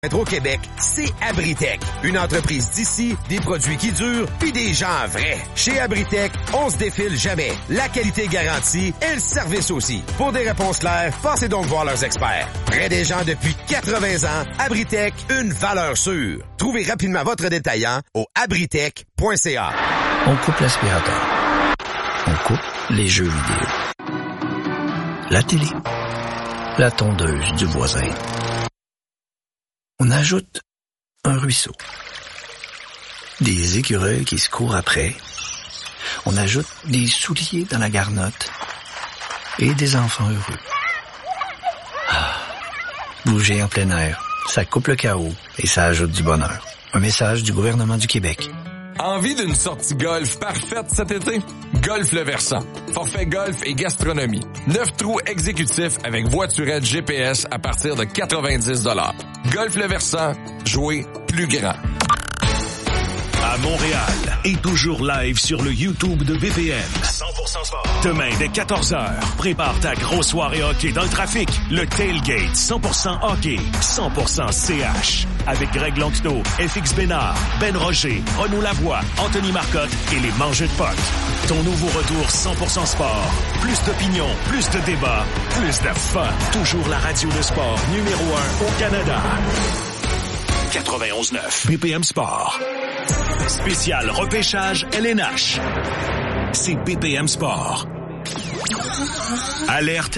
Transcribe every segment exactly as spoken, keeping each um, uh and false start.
Au Québec, c'est Abritech. Une entreprise d'ici, des produits qui durent, puis des gens vrais. Chez Abritech, on se défile jamais. La qualité garantie et le service aussi. Pour des réponses claires, passez donc voir leurs experts. Près des gens depuis quatre-vingts ans, Abritech, une valeur sûre. Trouvez rapidement votre détaillant au abritech point c a. On coupe l'aspirateur. On coupe les jeux vidéo. La télé. La tondeuse du voisin. On ajoute un ruisseau. Des écureuils qui se courent après. On ajoute des souliers dans la garnotte. Et des enfants heureux. Ah, bouger en plein air, ça coupe le chaos et ça ajoute du bonheur. Un message du gouvernement du Québec. Envie d'une sortie golf parfaite cet été? Golf Le Versant. Forfait golf et gastronomie. Neuf trous exécutifs avec voiturette G P S à partir de quatre-vingt-dix dollars. Golf Le Versant. Jouer plus grand. À Montréal et toujours live sur le YouTube de B P M. cent pour cent sport. Demain dès quatorze heures, prépare ta grosse soirée hockey dans le trafic. Le Tailgate cent pour cent hockey, cent pour cent C H. Avec Greg Longueteau, F X Bénard, Ben Roger, Renaud Lavoie, Anthony Marcotte et les Mangeux de Puck. Ton nouveau retour cent pour cent sport. Plus d'opinion, plus de débats, plus de fun. Toujours la radio de sport numéro un au Canada. quatre-vingt-onze neuf B P M Sport. Spécial repêchage L N H. C'est B P M Sport. Alerte.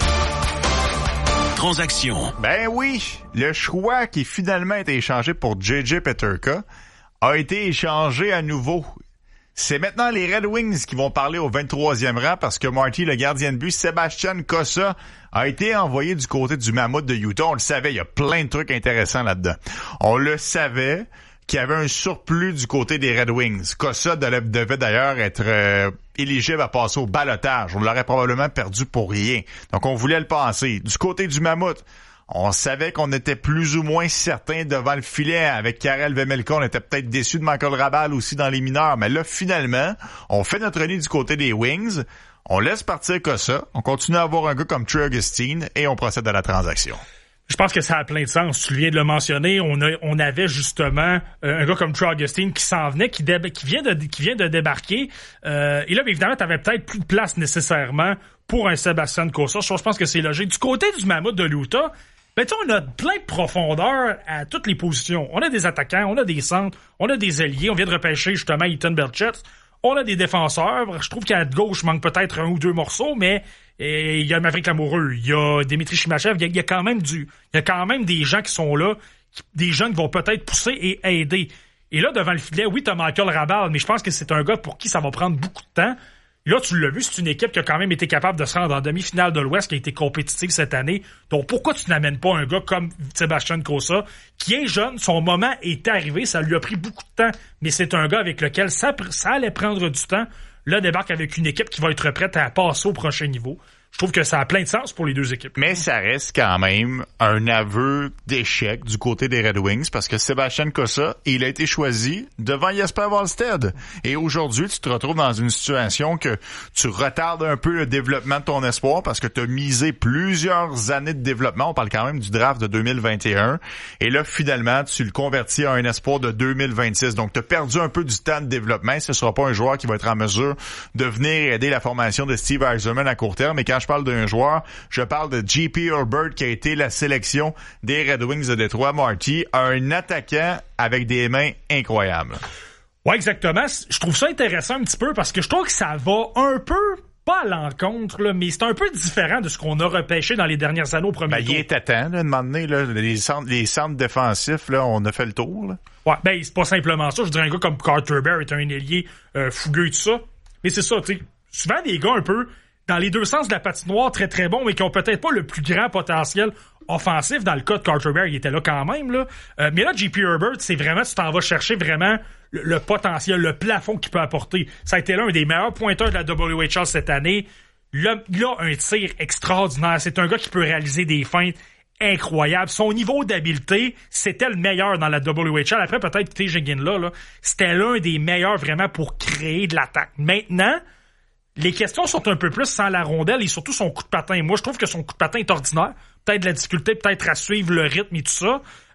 Transaction. Ben oui, le choix qui finalement a été échangé pour J J Peterka a été échangé à nouveau. C'est maintenant les Red Wings qui vont parler au vingt-troisième rang parce que Marty, le gardien de but, Sébastien Cossa, a été envoyé du côté du Mammouth de Utah. On le savait, il y a plein de trucs intéressants là-dedans. On le savait qu'il y avait un surplus du côté des Red Wings. Cossa devait d'ailleurs être euh, éligible à passer au ballottage. On l'aurait probablement perdu pour rien. Donc on voulait le passer. Du côté du Mammouth, on savait qu'on était plus ou moins certain devant le filet. Avec Karel Vejmelka, on était peut-être déçus de Michael Rabal aussi dans les mineurs. Mais là, finalement, on fait notre nid du côté des Wings. On laisse partir Cossa. On continue à avoir un gars comme Trey Augustine et on procède à la transaction. Je pense que ça a plein de sens. Tu viens de le mentionner. On a, on avait justement euh, un gars comme Trey Augustine qui s'en venait, qui, dé, qui vient de, qui vient de débarquer. Euh, et là, bien évidemment, t'avais peut-être plus de place nécessairement pour un Sébastien Cossa. Je pense que c'est logique. Du côté du Mammouth de l'Utah, ben, tu sais, on a plein de profondeur à toutes les positions. On a des attaquants, on a des centres, on a des ailiers. On vient de repêcher justement Ethan Belchet. On a des défenseurs. Je trouve qu'à gauche, manque peut-être un ou deux morceaux, mais il y a Maverick Lamoureux, il y a Dimitri Chimachev, il y, y a quand même du, il y a quand même des gens qui sont là, qui, des gens qui vont peut-être pousser et aider. Et là, devant le filet, oui, t'as Michael Rabal, mais je pense que c'est un gars pour qui ça va prendre beaucoup de temps. Là, tu l'as vu, c'est une équipe qui a quand même été capable de se rendre en demi-finale de l'Ouest, qui a été compétitive cette année. Donc, pourquoi tu n'amènes pas un gars comme Sébastien Cossa, qui est jeune, son moment est arrivé, ça lui a pris beaucoup de temps, mais c'est un gars avec lequel ça, ça allait prendre du temps. Là, débarque avec une équipe qui va être prête à passer au prochain niveau. Je trouve que ça a plein de sens pour les deux équipes. Mais ça reste quand même un aveu d'échec du côté des Red Wings parce que Sébastien Cossa, il a été choisi devant Jesper Wallstedt. Et aujourd'hui, tu te retrouves dans une situation que tu retardes un peu le développement de ton espoir parce que tu as misé plusieurs années de développement. On parle quand même du draft de deux mille vingt et un. Et là, finalement, tu le convertis à un espoir de deux mille vingt-six. Donc, tu as perdu un peu du temps de développement. Ce ne sera pas un joueur qui va être en mesure de venir aider la formation de Steve Yzerman à court terme. Et quand je parle d'un joueur, je parle de J P Herbert qui a été la sélection des Red Wings de Détroit. Marty, un attaquant avec des mains incroyables. Ouais, exactement. Je trouve ça intéressant un petit peu parce que je trouve que ça va un peu, pas à l'encontre, là, mais c'est un peu différent de ce qu'on a repêché dans les dernières années au premier ben, tour. Il est à temps, là, de m'emmener, là, les centres, les centres défensifs, là, on a fait le tour, là. Ouais, ben, c'est pas simplement ça. Je dirais un gars comme Carter Bear est un ailier euh, fougueux et tout ça. Mais c'est ça, tu sais. Souvent, des gars un peu dans les deux sens de la patinoire, très très bons, mais qui ont peut-être pas le plus grand potentiel offensif. Dans le cas de Carter Bear, il était là quand même, là. Euh, mais là, J P Herbert, c'est vraiment, tu t'en vas chercher vraiment le, le potentiel, le plafond qu'il peut apporter. Ça a été l'un des meilleurs pointeurs de la W H L cette année. Là, il a un tir extraordinaire. C'est un gars qui peut réaliser des feintes incroyables. Son niveau d'habileté, c'était le meilleur dans la W H L. Après, peut-être T J Ginla, là, c'était l'un des meilleurs vraiment pour créer de l'attaque. Maintenant, les questions sont un peu plus sans la rondelle et surtout son coup de patin. Moi, je trouve que son coup de patin est ordinaire. Peut-être de la difficulté, peut-être à suivre le rythme et tout ça.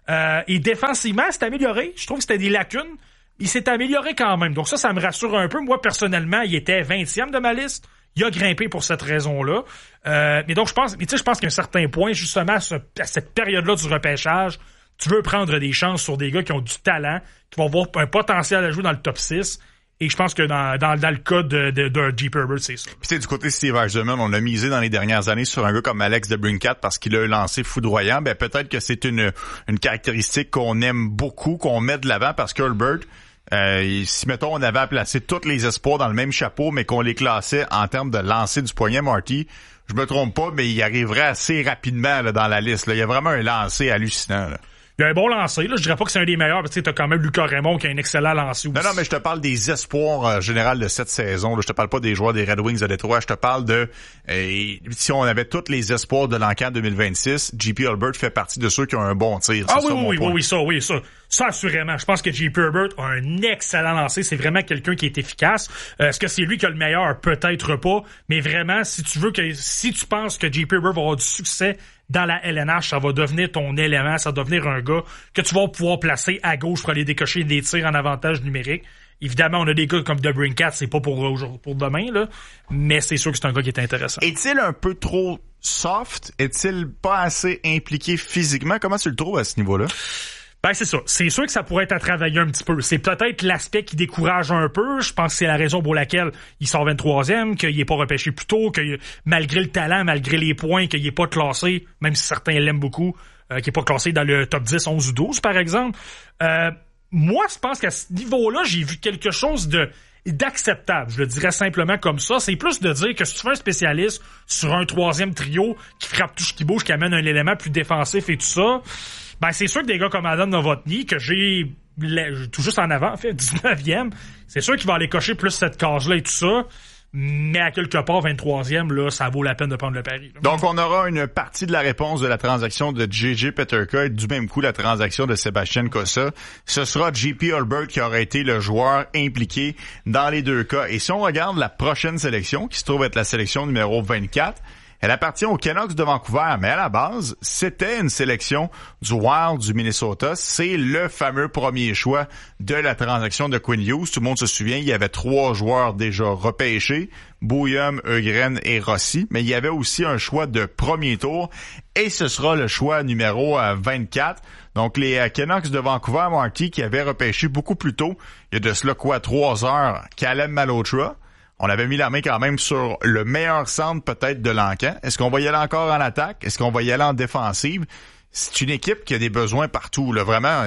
Euh, et défensivement, c'est amélioré. Je trouve que c'était des lacunes. Il s'est amélioré quand même. Donc ça, ça me rassure un peu. Moi, personnellement, il était vingtième de ma liste. Il a grimpé pour cette raison-là. Euh, mais donc, je pense, mais tu sais, je pense qu'à un certain point, justement, à, ce, à cette période-là du repêchage, tu veux prendre des chances sur des gars qui ont du talent, qui vont avoir un potentiel à jouer dans le top six. Et je pense que dans, dans, dans le cas de, de, de Jeep Herbert, c'est ça. Puis tu sais, du côté de Steve Eisenman, on a misé dans les dernières années sur un gars comme Alex DeBrincat parce qu'il a un lancer foudroyant. Ben peut-être que c'est une, une caractéristique qu'on aime beaucoup, qu'on met de l'avant parce qu'Herbert, euh, si mettons on avait à placer tous les espoirs dans le même chapeau, mais qu'on les classait en termes de lancer du poignet, Marty, je me trompe pas, mais il arriverait assez rapidement là, dans la liste. Là. Il y a vraiment un lancer hallucinant. Là. Il a un bon lancer, là. Je dirais pas que c'est un des meilleurs, parce que t'as quand même Lucas Raymond qui a un excellent lancer aussi. Non, non, mais je te parle des espoirs euh, général de cette saison. Là. Je te parle pas des joueurs des Red Wings de Détroit. Je te parle de euh, si on avait tous les espoirs de l'encan deux mille vingt-six, J P Herbert fait partie de ceux qui ont un bon tir. Ah c'est oui, ça, oui, mon oui, oui, ça, oui, ça. Ça, assurément. Je pense que J P Herbert a un excellent lancer. C'est vraiment quelqu'un qui est efficace. Euh, est-ce que c'est lui qui a le meilleur? Peut-être pas. Mais vraiment, si tu veux que, si tu penses que J P Herbert va avoir du succès dans la L N H, ça va devenir ton élément, ça va devenir un gars que tu vas pouvoir placer à gauche pour aller décocher des tirs en avantage numérique. Évidemment, on a des gars comme DeBrincat, c'est pas pour aujourd'hui, pour demain, là, mais c'est sûr que c'est un gars qui est intéressant. Est-il un peu trop soft? Est-il pas assez impliqué physiquement? Comment tu le trouves à ce niveau-là? Ben, c'est ça. C'est sûr que ça pourrait être à travailler un petit peu. C'est peut-être l'aspect qui décourage un peu. Je pense que c'est la raison pour laquelle il sort vingt-troisième, qu'il est pas repêché plus tôt, que malgré le talent, malgré les points, qu'il est pas classé, même si certains l'aiment beaucoup, euh, qu'il est pas classé dans le top dix, onze ou douze, par exemple. Euh, moi, je pense qu'à ce niveau-là, j'ai vu quelque chose de d'acceptable. Je le dirais simplement comme ça. C'est plus de dire que si tu fais un spécialiste sur un troisième trio qui frappe tout ce qui bouge, qui amène un élément plus défensif et tout ça, ben c'est sûr que des gars comme Adam Novotny, que j'ai tout juste en avant, en fait, dix-neuvième, c'est sûr qu'il va aller cocher plus cette case-là et tout ça, mais à quelque part, vingt-troisième, là, ça vaut la peine de prendre le pari. Là. Donc, on aura une partie de la réponse de la transaction de J J Peterka et du même coup, la transaction de Sébastien Cossa. Ce sera J P Herbert qui aura été le joueur impliqué dans les deux cas. Et si on regarde la prochaine sélection, qui se trouve être la sélection numéro vingt-quatre, elle appartient aux Canucks de Vancouver, mais à la base, c'était une sélection du Wild du Minnesota. C'est le fameux premier choix de la transaction de Quinn Hughes. Tout le monde se souvient, il y avait trois joueurs déjà repêchés, Bouillum, Eugren et Rossi, mais il y avait aussi un choix de premier tour, et ce sera le choix numéro vingt-quatre. Donc, les Canucks de Vancouver, Marty, qui avaient repêché beaucoup plus tôt, il y a de cela quoi, trois heures, Caleb Malhotra. On avait mis la main quand même sur le meilleur centre peut-être de l'encan. Est-ce qu'on va y aller encore en attaque? Est-ce qu'on va y aller en défensive? C'est une équipe qui a des besoins partout. Là, vraiment,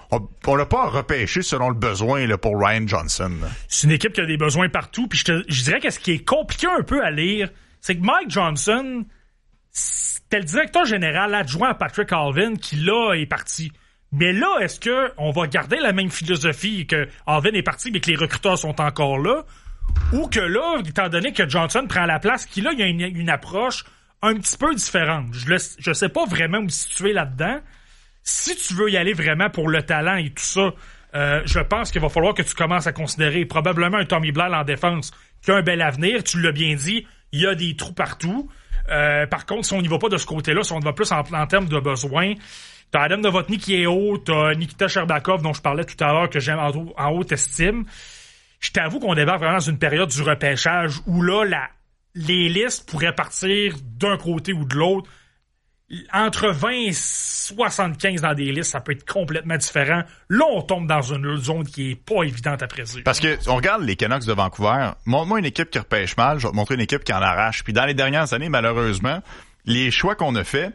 on n'a pas repêché selon le besoin là, pour Ryan Johnson. Là. C'est une équipe qui a des besoins partout. Puis je, te, je dirais que ce qui est compliqué un peu à lire, c'est que Mike Johnson, c'était le directeur général adjoint à Patrick Allvin qui, là, est parti. Mais là, est-ce que on va garder la même philosophie que Allvin est parti mais que les recruteurs sont encore là? Ou que là, étant donné que Johnson prend la place, qu'il a, il y a une, une approche un petit peu différente. Je, le, je sais pas vraiment où situer là-dedans. Si tu veux y aller vraiment pour le talent et tout ça, euh, je pense qu'il va falloir que tu commences à considérer probablement un Tommy Blal en défense qui a un bel avenir. Tu l'as bien dit, il y a des trous partout. Euh, par contre, si on n'y va pas de ce côté-là, si on y va plus en, en termes de besoins, t'as Adam Novotny qui est haut, t'as Nikita Sherbakov dont je parlais tout à l'heure que j'aime en, en haute estime. Je t'avoue qu'on débarque vraiment dans une période du repêchage où là, la, les listes pourraient partir d'un côté ou de l'autre. Entre vingt et soixante-quinze dans des listes, ça peut être complètement différent. Là, on tombe dans une zone qui est pas évidente à prédire. Parce que on regarde les Canucks de Vancouver, montre-moi une équipe qui repêche mal, je vais te montrer une équipe qui en arrache. Puis dans les dernières années, malheureusement, les choix qu'on a faits,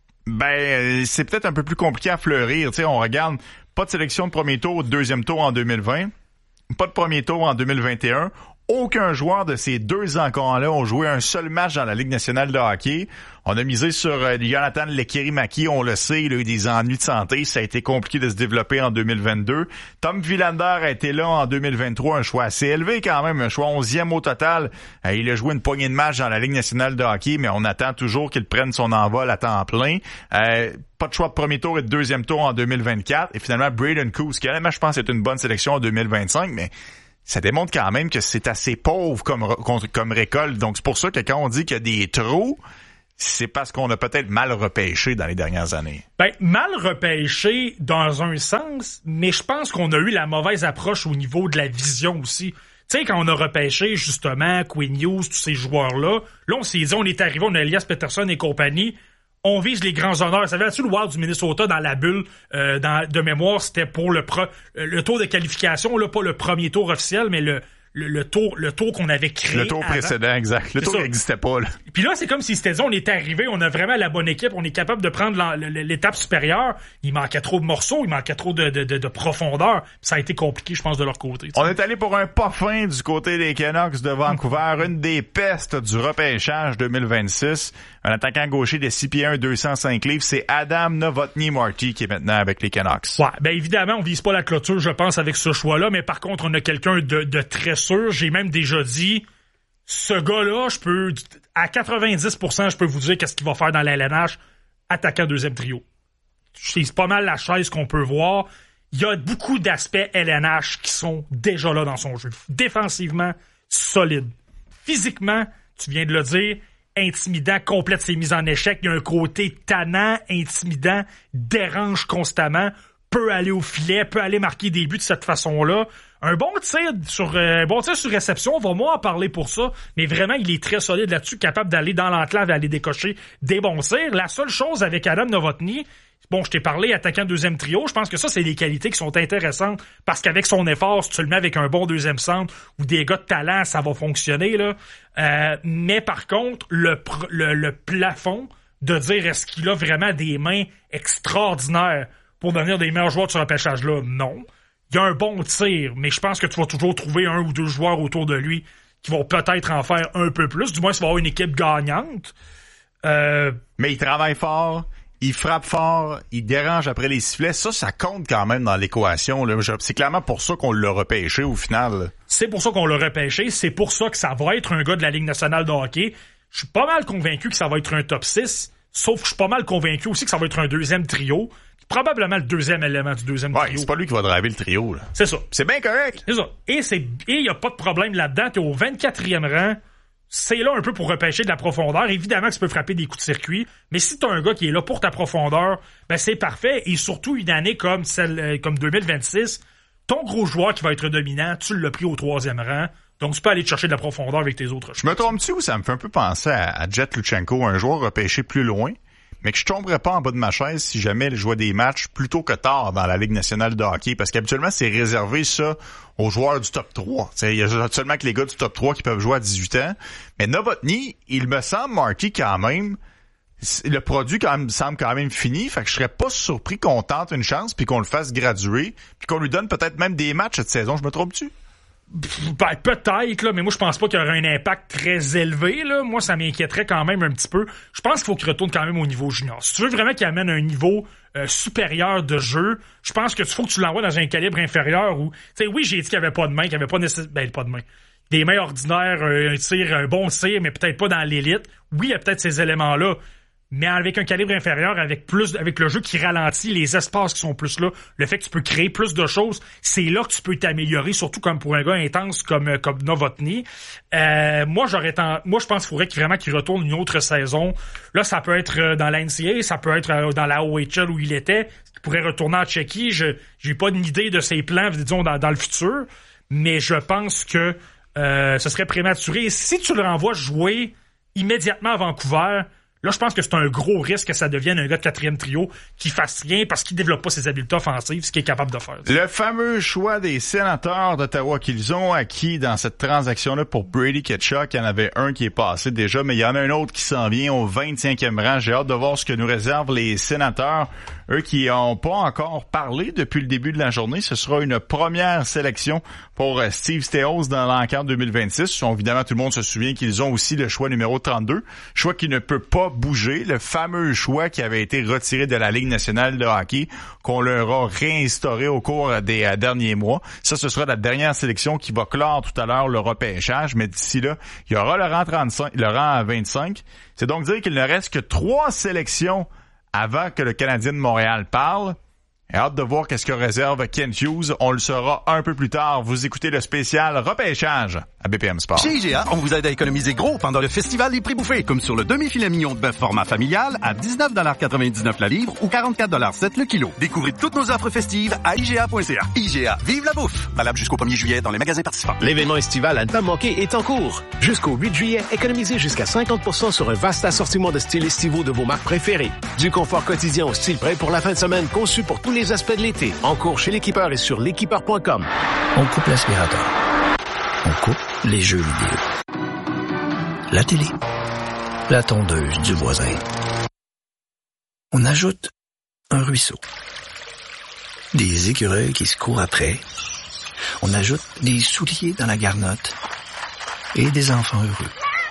ben c'est peut-être un peu plus compliqué à fleurir. Tu sais, on regarde pas de sélection de premier tour ou de deuxième tour en deux mille vingt. Pas de premier tour en deux mille vingt et un. Aucun joueur de ces deux encans-là ont joué un seul match dans la Ligue nationale de hockey. On a misé sur euh, Jonathan Lekkerimäki, on le sait, il a eu des ennuis de santé, ça a été compliqué de se développer en deux mille vingt-deux. Tom Willander a été là en deux mille vingt-trois, un choix assez élevé quand même, un choix onzième au total. Euh, il a joué une poignée de matchs dans la Ligue nationale de hockey, mais on attend toujours qu'il prenne son envol à temps plein. Euh, pas de choix de premier tour et de deuxième tour en deux mille vingt-quatre. Et finalement, Braden Coos, qui honnêtement, je pense, est une bonne sélection en deux mille vingt-cinq, mais ça démontre quand même que c'est assez pauvre comme, comme récolte. Donc, c'est pour ça que quand on dit qu'il y a des trous, c'est parce qu'on a peut-être mal repêché dans les dernières années. Ben, mal repêché dans un sens, mais je pense qu'on a eu la mauvaise approche au niveau de la vision aussi. Tu sais, quand on a repêché, justement, Quinn Hughes, tous ces joueurs-là, là, on s'est dit, on est arrivé, on a Elias Pettersson et compagnie, on vise les grands honneurs. Savais-tu le Wild du Minnesota dans la bulle euh, dans, de mémoire, c'était pour le, pro, le tour de qualification, là, pas le premier tour officiel, mais le Le, le tour, le tour qu'on avait créé. Le tour avant. précédent, exact. Le c'est tour n'existait pas, là. Puis là, c'est comme si c'était dit, on est arrivé, on a vraiment la bonne équipe, on est capable de prendre la, l'étape supérieure. Il manquait trop de morceaux, il manquait trop de, de, de, de profondeur. Puis ça a été compliqué, je pense, de leur côté. On est allé pour un pas fin du côté des Canucks de Vancouver, une des pestes du repêchage deux mille vingt-six. Un attaquant gaucher de six pieds un, deux cent cinq livres, c'est Adam Novotny-Marty qui est maintenant avec les Canucks. Ouais, ben évidemment, on vise pas la clôture, je pense, avec ce choix-là, mais par contre, on a quelqu'un de, de très sûr. J'ai même déjà dit, ce gars-là, je peux, à quatre-vingt-dix pour cent, je peux vous dire qu'est-ce qu'il va faire dans la L N H, attaquant deuxième trio. C'est pas mal la chaise qu'on peut voir. Il y a beaucoup d'aspects L N H qui sont déjà là dans son jeu. Défensivement, solide. Physiquement, tu viens de le dire, intimidant, complète ses mises en échec. Il y a un côté tannant, intimidant, dérange constamment, peut aller au filet, peut aller marquer des buts de cette façon-là. Un bon tir sur euh, bon tir sur réception, on va moins en parler pour ça, mais vraiment, il est très solide là-dessus, capable d'aller dans l'enclave et aller décocher des bons tirs. La seule chose avec Adam Novotny, bon, je t'ai parlé attaquant deuxième trio, je pense que ça, c'est des qualités qui sont intéressantes, parce qu'avec son effort, si tu le mets avec un bon deuxième centre ou des gars de talent, ça va fonctionner, là. Euh, mais par contre, le, le, le plafond de dire est-ce qu'il a vraiment des mains extraordinaires pour devenir des meilleurs joueurs de ce repêchage-là, non. Il y a un bon tir, mais je pense que tu vas toujours trouver un ou deux joueurs autour de lui qui vont peut-être en faire un peu plus. Du moins, ça va avoir une équipe gagnante. Euh... Mais il travaille fort, il frappe fort, il dérange après les sifflets. Ça, ça compte quand même dans l'équation, là. C'est clairement pour ça qu'on l'a repêché au final, là. C'est pour ça qu'on l'a repêché. C'est pour ça que ça va être un gars de la Ligue nationale de hockey. Je suis pas mal convaincu que ça va être un top six. Sauf que je suis pas mal convaincu aussi que ça va être un deuxième trio. Probablement le deuxième élément du deuxième ouais, trio. C'est pas lui qui va driver le trio, là. C'est ça. C'est bien correct. C'est ça. Et c'est, et il y a pas de problème là-dedans. T'es au vingt-quatrième rang. C'est là un peu pour repêcher de la profondeur. Évidemment que tu peux frapper des coups de circuit. Mais si t'as un gars qui est là pour ta profondeur, ben c'est parfait. Et surtout une année comme celle, comme deux mille vingt-six, ton gros joueur qui va être dominant, tu l'as pris au troisième rang. Donc, tu peux aller te chercher de la profondeur avec tes autres choix. Je me trompe-tu ou ça me fait un peu penser à, à Jet Luchenko, un joueur repêché plus loin, mais que je tomberais pas en bas de ma chaise si jamais il jouait des matchs plus tôt que tard dans la Ligue nationale de hockey, parce qu'habituellement, c'est réservé ça aux joueurs du top trois. Il y a seulement que les gars du top trois qui peuvent jouer à dix-huit ans. Mais Novotny, il me semble, Marty, quand même, le produit quand même semble quand même fini, fait que je serais pas surpris qu'on tente une chance puis qu'on le fasse graduer, puis qu'on lui donne peut-être même des matchs cette saison. Je me trompe-tu? Ben, peut-être, là, mais moi, je pense pas qu'il y aurait un impact très élevé, là. Moi, ça m'inquiéterait quand même un petit peu. Je pense qu'il faut qu'il retourne quand même au niveau junior. Si tu veux vraiment qu'il amène un niveau euh, supérieur de jeu, je pense que tu faut que tu l'envoies dans un calibre inférieur où, tu sais, oui, j'ai dit qu'il y avait pas de main, qu'il y avait pas nécessairement, ben, pas de main. Des mains ordinaires, un tir, un bon tir, mais peut-être pas dans l'élite. Oui, il y a peut-être ces éléments-là. Mais avec un calibre inférieur, avec plus, avec le jeu qui ralentit, les espaces qui sont plus là, le fait que tu peux créer plus de choses, c'est là que tu peux t'améliorer, surtout comme pour un gars intense comme, comme Novotny. Euh, moi, j'aurais tant, moi, je pense qu'il faudrait qu'il, vraiment qu'il retourne une autre saison. Là, ça peut être dans la N C A A, ça peut être dans la O H L où il était. Il pourrait retourner en Tchéquie. Je, j'ai pas une idée de ses plans, disons, dans, dans le futur. Mais je pense que, euh, ce serait prématuré. Et si tu le renvoies jouer immédiatement à Vancouver, là, je pense que c'est un gros risque que ça devienne un gars de quatrième trio qui fasse rien parce qu'il développe pas ses habiletés offensives, ce qu'il est capable de faire. Le fameux choix des sénateurs d'Ottawa qu'ils ont acquis dans cette transaction-là pour Brady Tkachuk, il y en avait un qui est passé déjà, mais il y en a un autre qui s'en vient au vingt-cinquième rang. J'ai hâte de voir ce que nous réservent les sénateurs. Eux qui n'ont pas encore parlé depuis le début de la journée, ce sera une première sélection pour Steve Staios dans l'enquête deux mille vingt-six. Évidemment, tout le monde se souvient qu'ils ont aussi le choix numéro trente-deux, choix qui ne peut pas bouger, le fameux choix qui avait été retiré de la Ligue nationale de hockey, qu'on leur a réinstauré au cours des euh, derniers mois. Ça, ce sera la dernière sélection qui va clore tout à l'heure le repêchage, mais d'ici là, il y aura le rang trente-cinq, le rang vingt-cinq. C'est donc dire qu'il ne reste que trois sélections avant que le Canadien de Montréal parle. Et hâte de voir qu'est-ce que réserve Kent Hughes. On le saura un peu plus tard. Vous écoutez le spécial repêchage à B P M Sport. Chez I G A, on vous aide à économiser gros pendant le festival des prix bouffés, comme sur le demi-filet mignon de bœuf format familial à dix-neuf quatre-vingt-dix-neuf la livre ou quarante-quatre sept le kilo. Découvrez toutes nos offres festives à I G A point C A. I G A, vive la bouffe! Valable jusqu'au premier juillet dans les magasins participants. L'événement estival à ne pas manquer est en cours. Jusqu'au huit juillet, économisez jusqu'à cinquante pour cent sur un vaste assortiment de styles estivaux de vos marques préférées. Du confort quotidien au style prêt pour la fin de semaine, conçu pour tous les aspects de l'été. En cours chez l'équipeur et sur l'équipeur point com. On coupe l'aspirateur. On coupe les jeux vidéo. La télé. La tondeuse du voisin. On ajoute un ruisseau. Des écureuils qui se courent après. On ajoute des souliers dans la garnotte. Et des enfants heureux.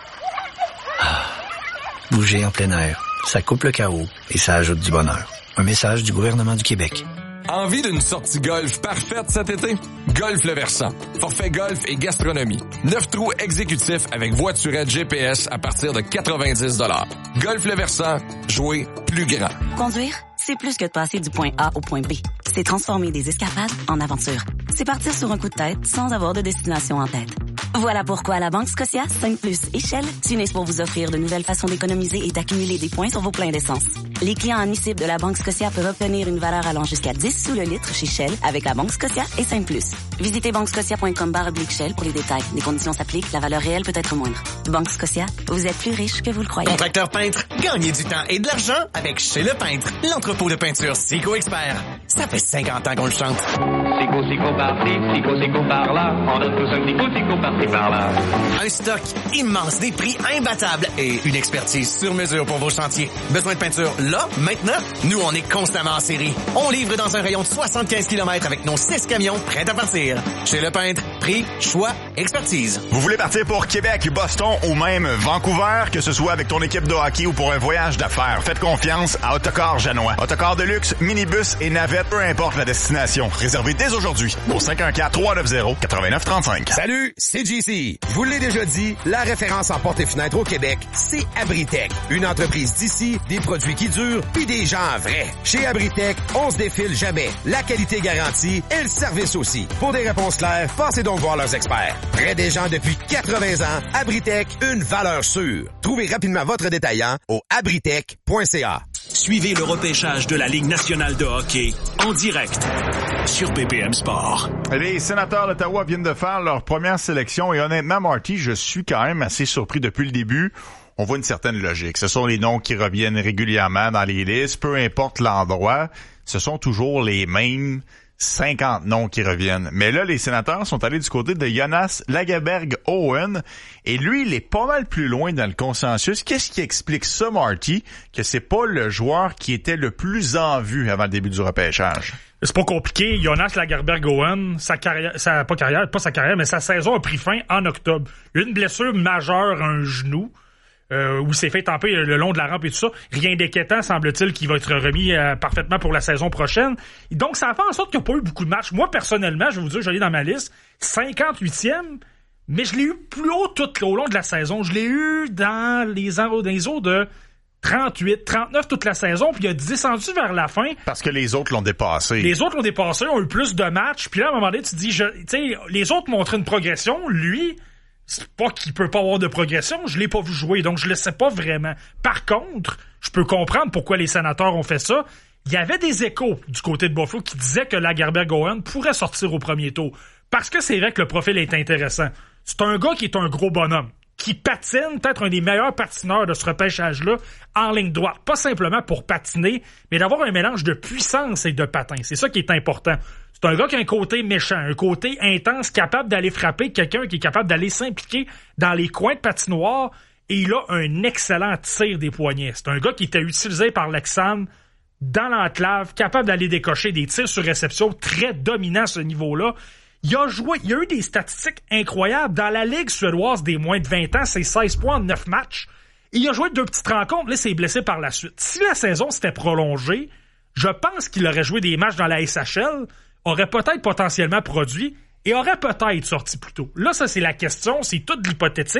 Ah, bouger en plein air, ça coupe le chaos et ça ajoute du bonheur. Un message du gouvernement du Québec. Envie d'une sortie golf parfaite cet été? Golf Le Versant. Forfait golf et gastronomie. Neuf trous exécutifs avec voiturette G P S à partir de quatre-vingt-dix dollars. Golf Le Versant. Jouer plus grand. Conduire, c'est plus que de passer du point A au point B. C'est transformer des escapades en aventures. C'est partir sur un coup de tête sans avoir de destination en tête. Voilà pourquoi à la Banque Scotia, cinq plus et Shell s'unissent pour vous offrir de nouvelles façons d'économiser et d'accumuler des points sur vos pleins d'essence. Les clients admissibles de la Banque Scotia peuvent obtenir une valeur allant jusqu'à dix sous le litre chez Shell avec la Banque Scotia et cinq plus. Visitez banquescotia point com barre oblique Shell pour les détails. Les conditions s'appliquent, la valeur réelle peut être moindre. Banque Scotia, vous êtes plus riche que vous le croyez. Contracteur peintre, gagnez du temps et de l'argent avec Chez Le Peintre, l'entrepôt de peinture Sico Expert. Ça fait cinquante ans qu'on le chante. Sico, Sico par-ci, Sico, Sico par-là. On donne tous un petit coup, Sico par-ci, par-là. Un stock immense, des prix imbattables et une expertise sur mesure pour vos chantiers. Besoin de peinture là, maintenant? Nous, on est constamment en série. On livre dans un rayon de soixante-quinze kilomètres avec nos six camions prêts à partir. Chez Le Peintre, prix, choix, expertise. Vous voulez partir pour Québec, Boston ou même Vancouver, que ce soit avec ton équipe de hockey ou pour un voyage d'affaires, faites confiance à Autocar Janois. Autocar de luxe, minibus et navette, peu importe la destination. Réservez dès aujourd'hui au cinq un quatre, trois neuf zéro, neuf neuf trois cinq. Salut, c'est J C. Je vous l'ai déjà dit, la référence en portes et fenêtres au Québec, c'est Abritech. Une entreprise d'ici, des produits qui durent, puis des gens vrais. Chez Abritech, on se défile jamais. La qualité garantie et le service aussi. Pour des réponses claires, passez donc voir leurs experts. Près des gens depuis quatre-vingts ans, Abritech, une valeur sûre. Trouvez rapidement votre détaillant au abritech point c a. Suivez le repêchage de la Ligue nationale de hockey en direct sur B P M Sport. Les sénateurs d'Ottawa viennent de faire leur première sélection et honnêtement, Marty, je suis quand même assez surpris depuis le début. On voit une certaine logique. Ce sont les noms qui reviennent régulièrement dans les listes, peu importe l'endroit. Ce sont toujours les mêmes cinquante noms qui reviennent. Mais là, les sénateurs sont allés du côté de Jonas Lagerberg-Owen et lui, il est pas mal plus loin dans le consensus. Qu'est-ce qui explique ça, Marty, que c'est pas le joueur qui était le plus en vue avant le début du repêchage? C'est pas compliqué. Jonas Lagerberg-Owen, sa carrière, sa, pas carrière, pas sa carrière, mais sa saison a pris fin en octobre. Une blessure majeure à un genou. Euh, où il s'est fait tamper le long de la rampe et tout ça. Rien d'inquiétant, semble-t-il, qui va être remis euh, parfaitement pour la saison prochaine. Et donc, ça a fait en sorte qu'il n'y a pas eu beaucoup de matchs. Moi, personnellement, je vais vous dire, je l'ai dans ma liste, cinquante-huitième, mais je l'ai eu plus haut tout au long de la saison. Je l'ai eu dans les, dans les eaux de trente-huit, trente-neuf toute la saison, puis il a descendu vers la fin. Parce que les autres l'ont dépassé. Les autres l'ont dépassé, ont eu plus de matchs, puis là, à un moment donné, tu te dis, tu sais, les autres montraient une progression, lui... C'est pas qu'il peut pas avoir de progression, je l'ai pas vu jouer, donc je le sais pas vraiment. Par contre, je peux comprendre pourquoi les sénateurs ont fait ça. Il y avait des échos du côté de Buffalo qui disaient que Lagerberg-Owen pourrait sortir au premier tour. Parce que c'est vrai que le profil est intéressant. C'est un gars qui est un gros bonhomme, qui patine, peut-être un des meilleurs patineurs de ce repêchage-là, en ligne droite. Pas simplement pour patiner, mais d'avoir un mélange de puissance et de patin. C'est ça qui est important. C'est un gars qui a un côté méchant, un côté intense, capable d'aller frapper, quelqu'un qui est capable d'aller s'impliquer dans les coins de patinoire, et il a un excellent tir des poignets. C'est un gars qui était utilisé par Leksand dans l'enclave, capable d'aller décocher des tirs sur réception, très dominant à ce niveau-là. Il a joué, il a eu des statistiques incroyables. Dans la Ligue suédoise des moins de vingt ans, c'est seize points en neuf matchs. Il a joué deux petites rencontres, là, c'est blessé par la suite. Si la saison s'était prolongée, je pense qu'il aurait joué des matchs dans la S H L, aurait peut-être potentiellement produit et aurait peut-être sorti plus tôt. Là, ça, c'est la question, c'est tout de l'hypothétique.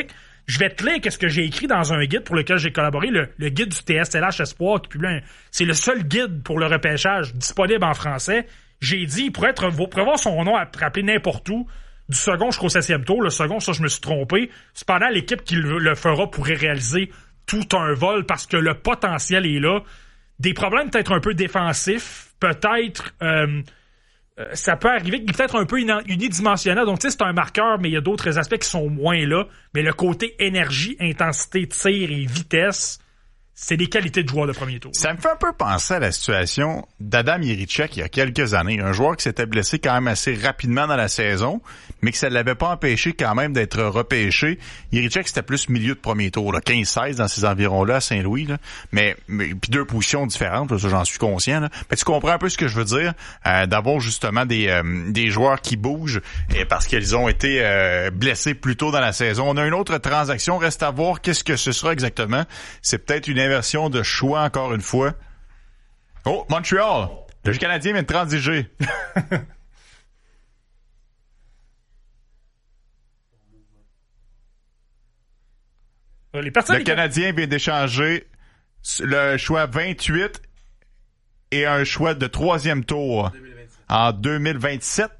Je vais te lire qu'est-ce que j'ai écrit dans un guide pour lequel j'ai collaboré, le, le guide du T S L H Espoir, qui publie un, c'est le seul guide pour le repêchage disponible en français. J'ai dit, il pourrait être, vous pourrez voir son nom rappelé n'importe où, du second jusqu'au septième tour. Le second, ça, je me suis trompé. Cependant, l'équipe qui le, le fera pourrait réaliser tout un vol parce que le potentiel est là. Des problèmes peut-être un peu défensifs, peut-être... Euh, ça peut arriver qu'il est peut-être un peu unidimensionnel. Donc, tu sais, c'est un marqueur, mais il y a d'autres aspects qui sont moins là. Mais le côté énergie, intensité, tir et vitesse, c'est des qualités de joueur de premier tour. Ça me fait un peu penser à la situation d'Adam Jiricek il y a quelques années. Un joueur qui s'était blessé quand même assez rapidement dans la saison, mais que ça ne l'avait pas empêché quand même d'être repêché. Jiricek, c'était plus milieu de premier tour, là, quinze seize dans ces environs-là à Saint-Louis. Là. Mais, mais puis deux positions différentes, là, ça j'en suis conscient. Là. Mais tu comprends un peu ce que je veux dire, euh, d'avoir justement des, euh, des joueurs qui bougent et parce qu'ils ont été euh, blessés plus tôt dans la saison. On a une autre transaction, reste à voir qu'est-ce que ce sera exactement. C'est peut-être une version de choix, encore une fois. Oh, Montréal! Le Canadien vient de transiger. Les le Canadien vient d'échanger le choix vingt-huit et un choix de troisième tour en deux mille vingt-sept.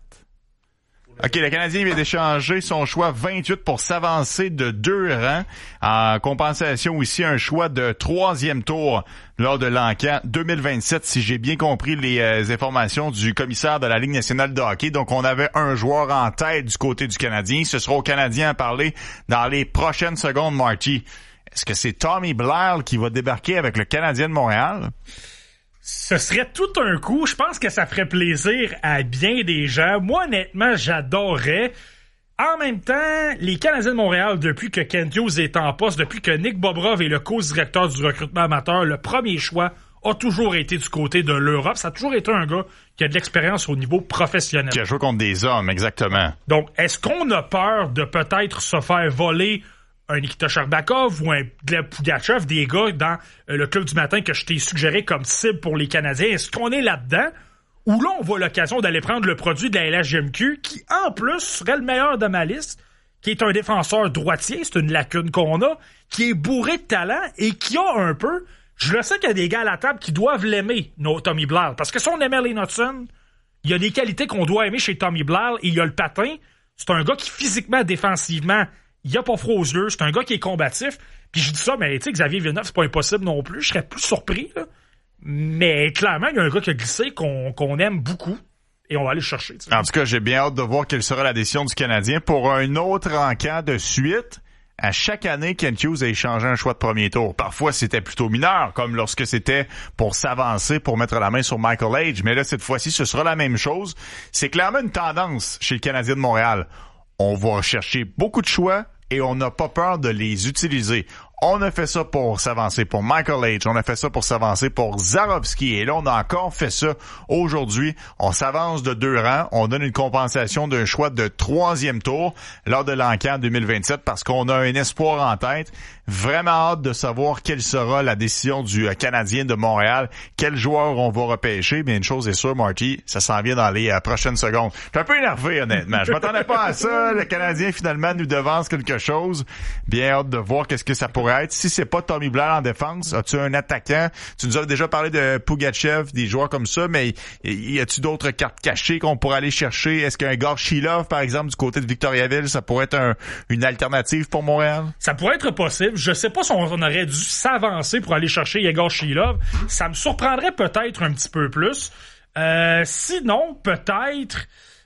OK, le Canadien vient d'échanger son choix vingt-huit pour s'avancer de deux rangs. En compensation ici, un choix de troisième tour lors de l'encan deux mille vingt-sept, si j'ai bien compris les euh, informations du commissaire de la Ligue nationale de hockey. Donc, on avait un joueur en tête du côté du Canadien. Ce sera au Canadien à parler dans les prochaines secondes, Marty. Est-ce que c'est Tommy Blair qui va débarquer avec le Canadien de Montréal? Ce serait tout un coup. Je pense que ça ferait plaisir à bien des gens. Moi, honnêtement, j'adorerais. En même temps, les Canadiens de Montréal, depuis que Kent Hughes est en poste, depuis que Nick Bobrov est le co-directeur du recrutement amateur, le premier choix a toujours été du côté de l'Europe. Ça a toujours été un gars qui a de l'expérience au niveau professionnel. Qui a joué contre des hommes, exactement. Donc, est-ce qu'on a peur de peut-être se faire voler un Nikita Sherbakov ou un Gleb Pugachev, des gars dans euh, le club du matin que je t'ai suggéré comme cible pour les Canadiens? Est-ce qu'on est là-dedans? Ou là, on voit l'occasion d'aller prendre le produit de la L H J M Q, qui, en plus, serait le meilleur de ma liste, qui est un défenseur droitier, c'est une lacune qu'on a, qui est bourré de talent et qui a un peu... Je le sais qu'il y a des gars à la table qui doivent l'aimer, no, Tommy Blair, parce que si on aimait Lane Hutson, il y a des qualités qu'on doit aimer chez Tommy Blair, et il y a le patin. C'est un gars qui, physiquement, défensivement, il a pas froid aux yeux, c'est un gars qui est combatif. Puis je dis ça, mais tu sais, Xavier Villeneuve, c'est pas impossible non plus. Je serais plus surpris, là. Mais clairement, il y a un gars qui a glissé qu'on, qu'on aime beaucoup. Et on va aller le chercher. T'sais. En tout cas, j'ai bien hâte de voir quelle sera la décision du Canadien pour un autre encamp de suite. À chaque année, Kent Hughes a échangé un choix de premier tour. Parfois, c'était plutôt mineur, comme lorsque c'était pour s'avancer, pour mettre la main sur Michael Age. Mais là, cette fois-ci, ce sera la même chose. C'est clairement une tendance chez le Canadien de Montréal. On va chercher beaucoup de choix et on n'a pas peur de les utiliser. On a fait ça pour s'avancer pour Michael Age, on a fait ça pour s'avancer pour Zarovski, et là, on a encore fait ça aujourd'hui. On s'avance de deux rangs, on donne une compensation d'un choix de troisième tour lors de l'encan deux mille vingt-sept parce qu'on a un espoir en tête. Vraiment hâte de savoir quelle sera la décision du Canadien de Montréal, quel joueur on va repêcher. Mais une chose est sûre, Marty, ça s'en vient dans les euh, prochaines secondes. Je suis un peu énervé, honnêtement. Je m'attendais pas à ça. Le Canadien, finalement, nous devance quelque chose. Bien hâte de voir qu'est-ce que ça pourrait être. Si c'est pas Tommy Blair en défense, as-tu un attaquant? Tu nous as déjà parlé de Pugachev, des joueurs comme ça, mais y a-tu d'autres cartes cachées qu'on pourrait aller chercher? Est-ce qu'un Gorchilov, par exemple, du côté de Victoriaville, ça pourrait être un, une alternative pour Montréal? Ça pourrait être possible. Je sais pas si on aurait dû s'avancer pour aller chercher Yegor Shilov. Ça me surprendrait peut-être un petit peu plus. Euh, sinon, peut-être...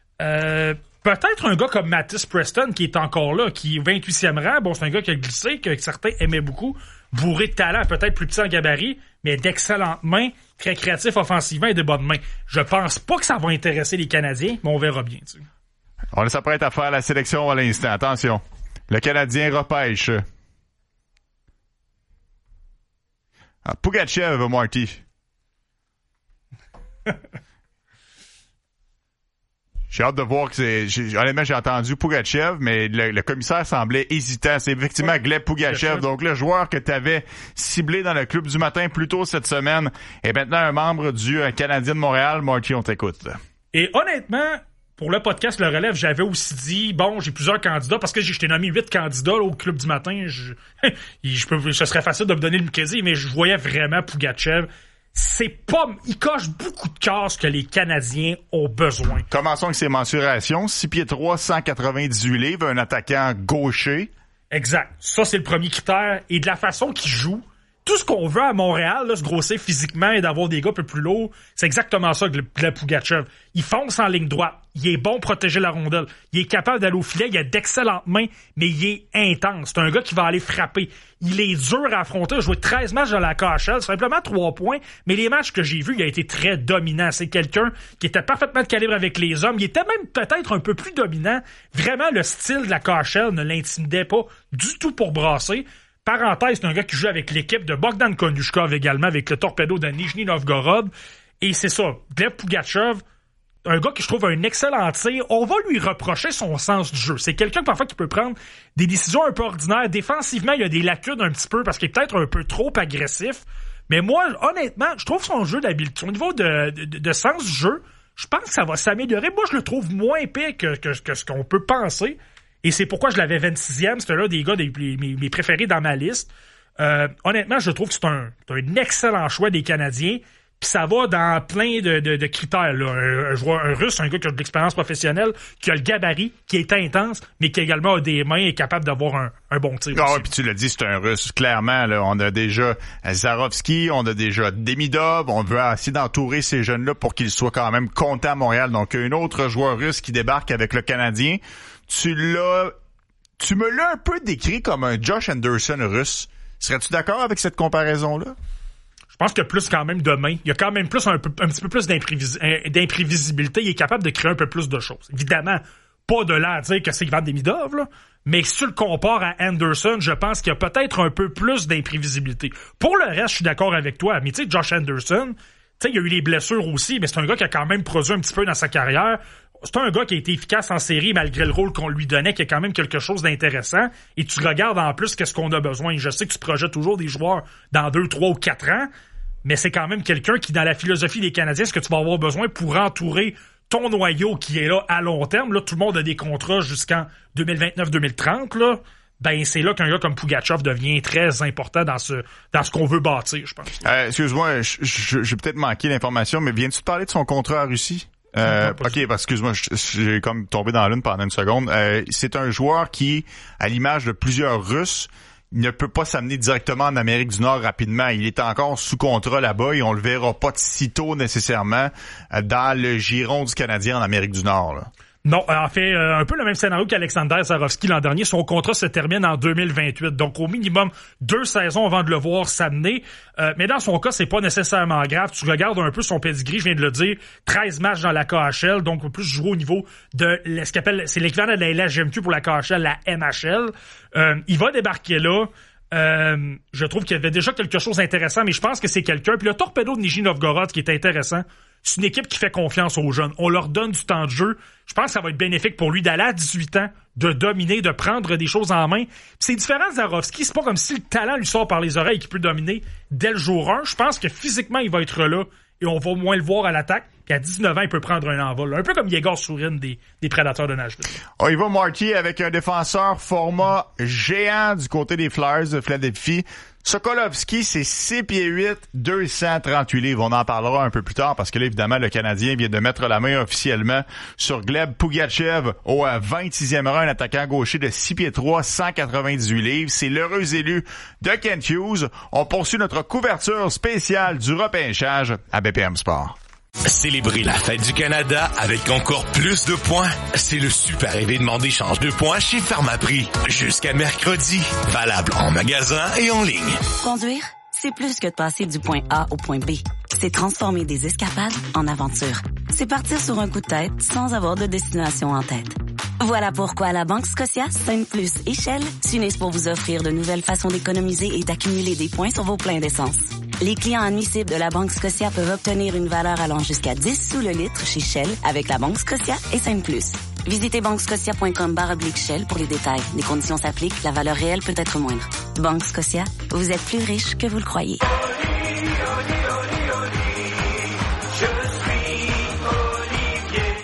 Euh, peut-être un gars comme Mattis Preston qui est encore là, qui est vingt-huitième rang. Bon, c'est un gars qui a glissé, que certains aimaient beaucoup. Bourré de talent, peut-être plus petit en gabarit, mais d'excellentes mains, très créatif offensivement et de bonnes mains. Je pense pas que ça va intéresser les Canadiens, mais on verra bien. Tu sais. On s'apprête à faire la sélection à l'instant. Attention. Le Canadien repêche... Ah, Pugachev, Marty. J'ai hâte de voir que c'est... J'ai, honnêtement, j'ai entendu Pugachev, mais le, le commissaire semblait hésitant. C'est effectivement Gleb Pugachev. Donc, le joueur que tu avais ciblé dans le club du matin plus tôt cette semaine est maintenant un membre du Canadien de Montréal. Marty, on t'écoute. Là. Et honnêtement, pour le podcast Le Relève, j'avais aussi dit, bon, j'ai plusieurs candidats, parce que j'ai j'étais nommé huit candidats là, au Club du matin. Je, je peux, ce serait facile de me donner le crédit, mais je voyais vraiment Pougatchev. C'est pas... Il coche beaucoup de cases que les Canadiens ont besoin. Commençons avec ses mensurations. six pieds trois, cent quatre-vingt-dix-huit livres, un attaquant gaucher. Exact. Ça, c'est le premier critère. Et de la façon qu'il joue, tout ce qu'on veut à Montréal, là, se grossir physiquement et d'avoir des gars un peu plus lourds, c'est exactement ça que le, le Pougatchev. Il fonce en ligne droite. Il est bon pour protéger la rondelle. Il est capable d'aller au filet. Il a d'excellentes mains, mais il est intense. C'est un gars qui va aller frapper. Il est dur à affronter. Il a joué treize matchs dans la K H L, simplement trois points. Mais les matchs que j'ai vus, il a été très dominant. C'est quelqu'un qui était parfaitement de calibre avec les hommes. Il était même peut-être un peu plus dominant. Vraiment, le style de la K H L ne l'intimidait pas du tout pour brasser. Parenthèse, c'est un gars qui joue avec l'équipe de Bogdan Konushkov également, avec le Torpedo de Nijni Novgorod. Et c'est ça, Gleb Pougatchev, un gars qui je trouve un excellent tir. On va lui reprocher son sens du jeu. C'est quelqu'un parfois qui peut prendre des décisions un peu ordinaires. Défensivement, il y a des lacunes un petit peu parce qu'il est peut-être un peu trop agressif. Mais moi, honnêtement, je trouve son jeu d'habileté, au niveau de, de, de sens du jeu, je pense que ça va s'améliorer. Moi, je le trouve moins pire que, que, que ce qu'on peut penser. Et c'est pourquoi je l'avais vingt-sixième. C'était là des gars des, mes, mes préférés dans ma liste. Euh, honnêtement, je trouve que c'est un, c'est un excellent choix des Canadiens. Puis ça va dans plein de, de, de critères. Là. Un, un joueur un russe, un gars qui a de l'expérience professionnelle, qui a le gabarit, qui est intense, mais qui également a des mains et est capable d'avoir un, un bon tir. Ah, puis tu l'as dit, c'est un russe. Clairement, là, on a déjà Zarovski, on a déjà Demidov. On veut essayer d'entourer ces jeunes-là pour qu'ils soient quand même contents à Montréal. Donc, un autre joueur russe qui débarque avec le Canadien. Tu l'as, tu me l'as un peu décrit comme un Josh Anderson russe. Serais-tu d'accord avec cette comparaison-là? Je pense qu'il y a plus quand même de mains. Il y a quand même plus un, peu, un petit peu plus d'imprévis- d'imprévisibilité. Il est capable de créer un peu plus de choses. Évidemment, pas de là à dire que c'est Ivan Demidov, là. Mais si tu le compares à Anderson, je pense qu'il y a peut-être un peu plus d'imprévisibilité. Pour le reste, je suis d'accord avec toi. Mais tu sais, Josh Anderson, tu sais, il y a eu les blessures aussi, mais c'est un gars qui a quand même produit un petit peu dans sa carrière. C'est un gars qui a été efficace en série malgré le rôle qu'on lui donnait, qui a quand même quelque chose d'intéressant. Et tu regardes en plus qu'est-ce qu'on a besoin. Je sais que tu projettes toujours des joueurs dans deux, trois ou quatre ans, mais c'est quand même quelqu'un qui, dans la philosophie des Canadiens, ce que tu vas avoir besoin pour entourer ton noyau qui est là à long terme. Là, tout le monde a des contrats jusqu'en deux mille vingt-neuf deux mille trente, là. Ben, c'est là qu'un gars comme Pougatchev devient très important dans ce dans ce qu'on veut bâtir, je pense. Euh, excuse-moi, j'ai peut-être manqué l'information, mais viens-tu te parler de son contrat à Russie? Euh, ok, parce excuse-moi, j'ai comme tombé dans la lune pendant une seconde. Euh, c'est un joueur qui, à l'image de plusieurs Russes, ne peut pas s'amener directement en Amérique du Nord rapidement. Il est encore sous contrat là-bas et on le verra pas de sitôt nécessairement dans le giron du Canadien en Amérique du Nord, là. Non, en fait, euh, un peu le même scénario qu'Alexander Zarovski l'an dernier. Son contrat se termine en deux mille vingt-huit. Donc, au minimum, deux saisons avant de le voir s'amener. Euh, mais dans son cas, c'est pas nécessairement grave. Tu regardes un peu son pedigree, je viens de le dire. treize matchs dans la K H L. Donc, plus jouer au niveau de ce qu'on appelle, c'est l'équivalent de la L H G M Q pour la K H L, la M H L. Euh, il va débarquer là. Euh, je trouve qu'il y avait déjà quelque chose d'intéressant, mais je pense que c'est quelqu'un. Puis le Torpedo de Nijni Novgorod, qui est intéressant, c'est une équipe qui fait confiance aux jeunes. On leur donne du temps de jeu. Je pense que ça va être bénéfique pour lui d'aller à dix-huit ans, de dominer, de prendre des choses en main. Puis c'est différent de Zarovski. C'est pas comme si le talent lui sort par les oreilles et qu'il peut dominer dès le jour un. Je pense que physiquement, il va être là et on va moins le voir à l'attaque. Puis à dix-neuf ans, il peut prendre un envol. Un peu comme Yegor Sourin des, des Prédateurs de Nashville. On y va, Marty, avec un défenseur format géant du côté des Flyers de Philadelphie. Sokolovski, c'est six pieds huit, deux cent trente-huit livres. On en parlera un peu plus tard parce que là, évidemment, le Canadien vient de mettre la main officiellement sur Gleb Pougatchev au vingt-sixième rang, un attaquant gaucher de six pieds trois, cent quatre-vingt-dix-huit livres. C'est l'heureux élu de Kent Hughes. On poursuit notre couverture spéciale du repêchage à B P M Sport. Célébrez la fête du Canada avec encore plus de points. C'est le super événement d'échange de points chez Pharmaprix. Jusqu'à mercredi. Valable en magasin et en ligne. Conduire, c'est plus que de passer du point A au point B. C'est transformer des escapades en aventures. C'est partir sur un coup de tête sans avoir de destination en tête. Voilà pourquoi la Banque Scotia, Sainte-Plus et Shell s'unissent pour vous offrir de nouvelles façons d'économiser et d'accumuler des points sur vos pleins d'essence. Les clients admissibles de la Banque Scotia peuvent obtenir une valeur allant jusqu'à dix sous le litre chez Shell avec la Banque Scotia et Sainte-Plus. Visitez banquescotia point com barre oblique Shell pour les détails. Les conditions s'appliquent, la valeur réelle peut être moindre. Banque Scotia, vous êtes plus riche que vous le croyez.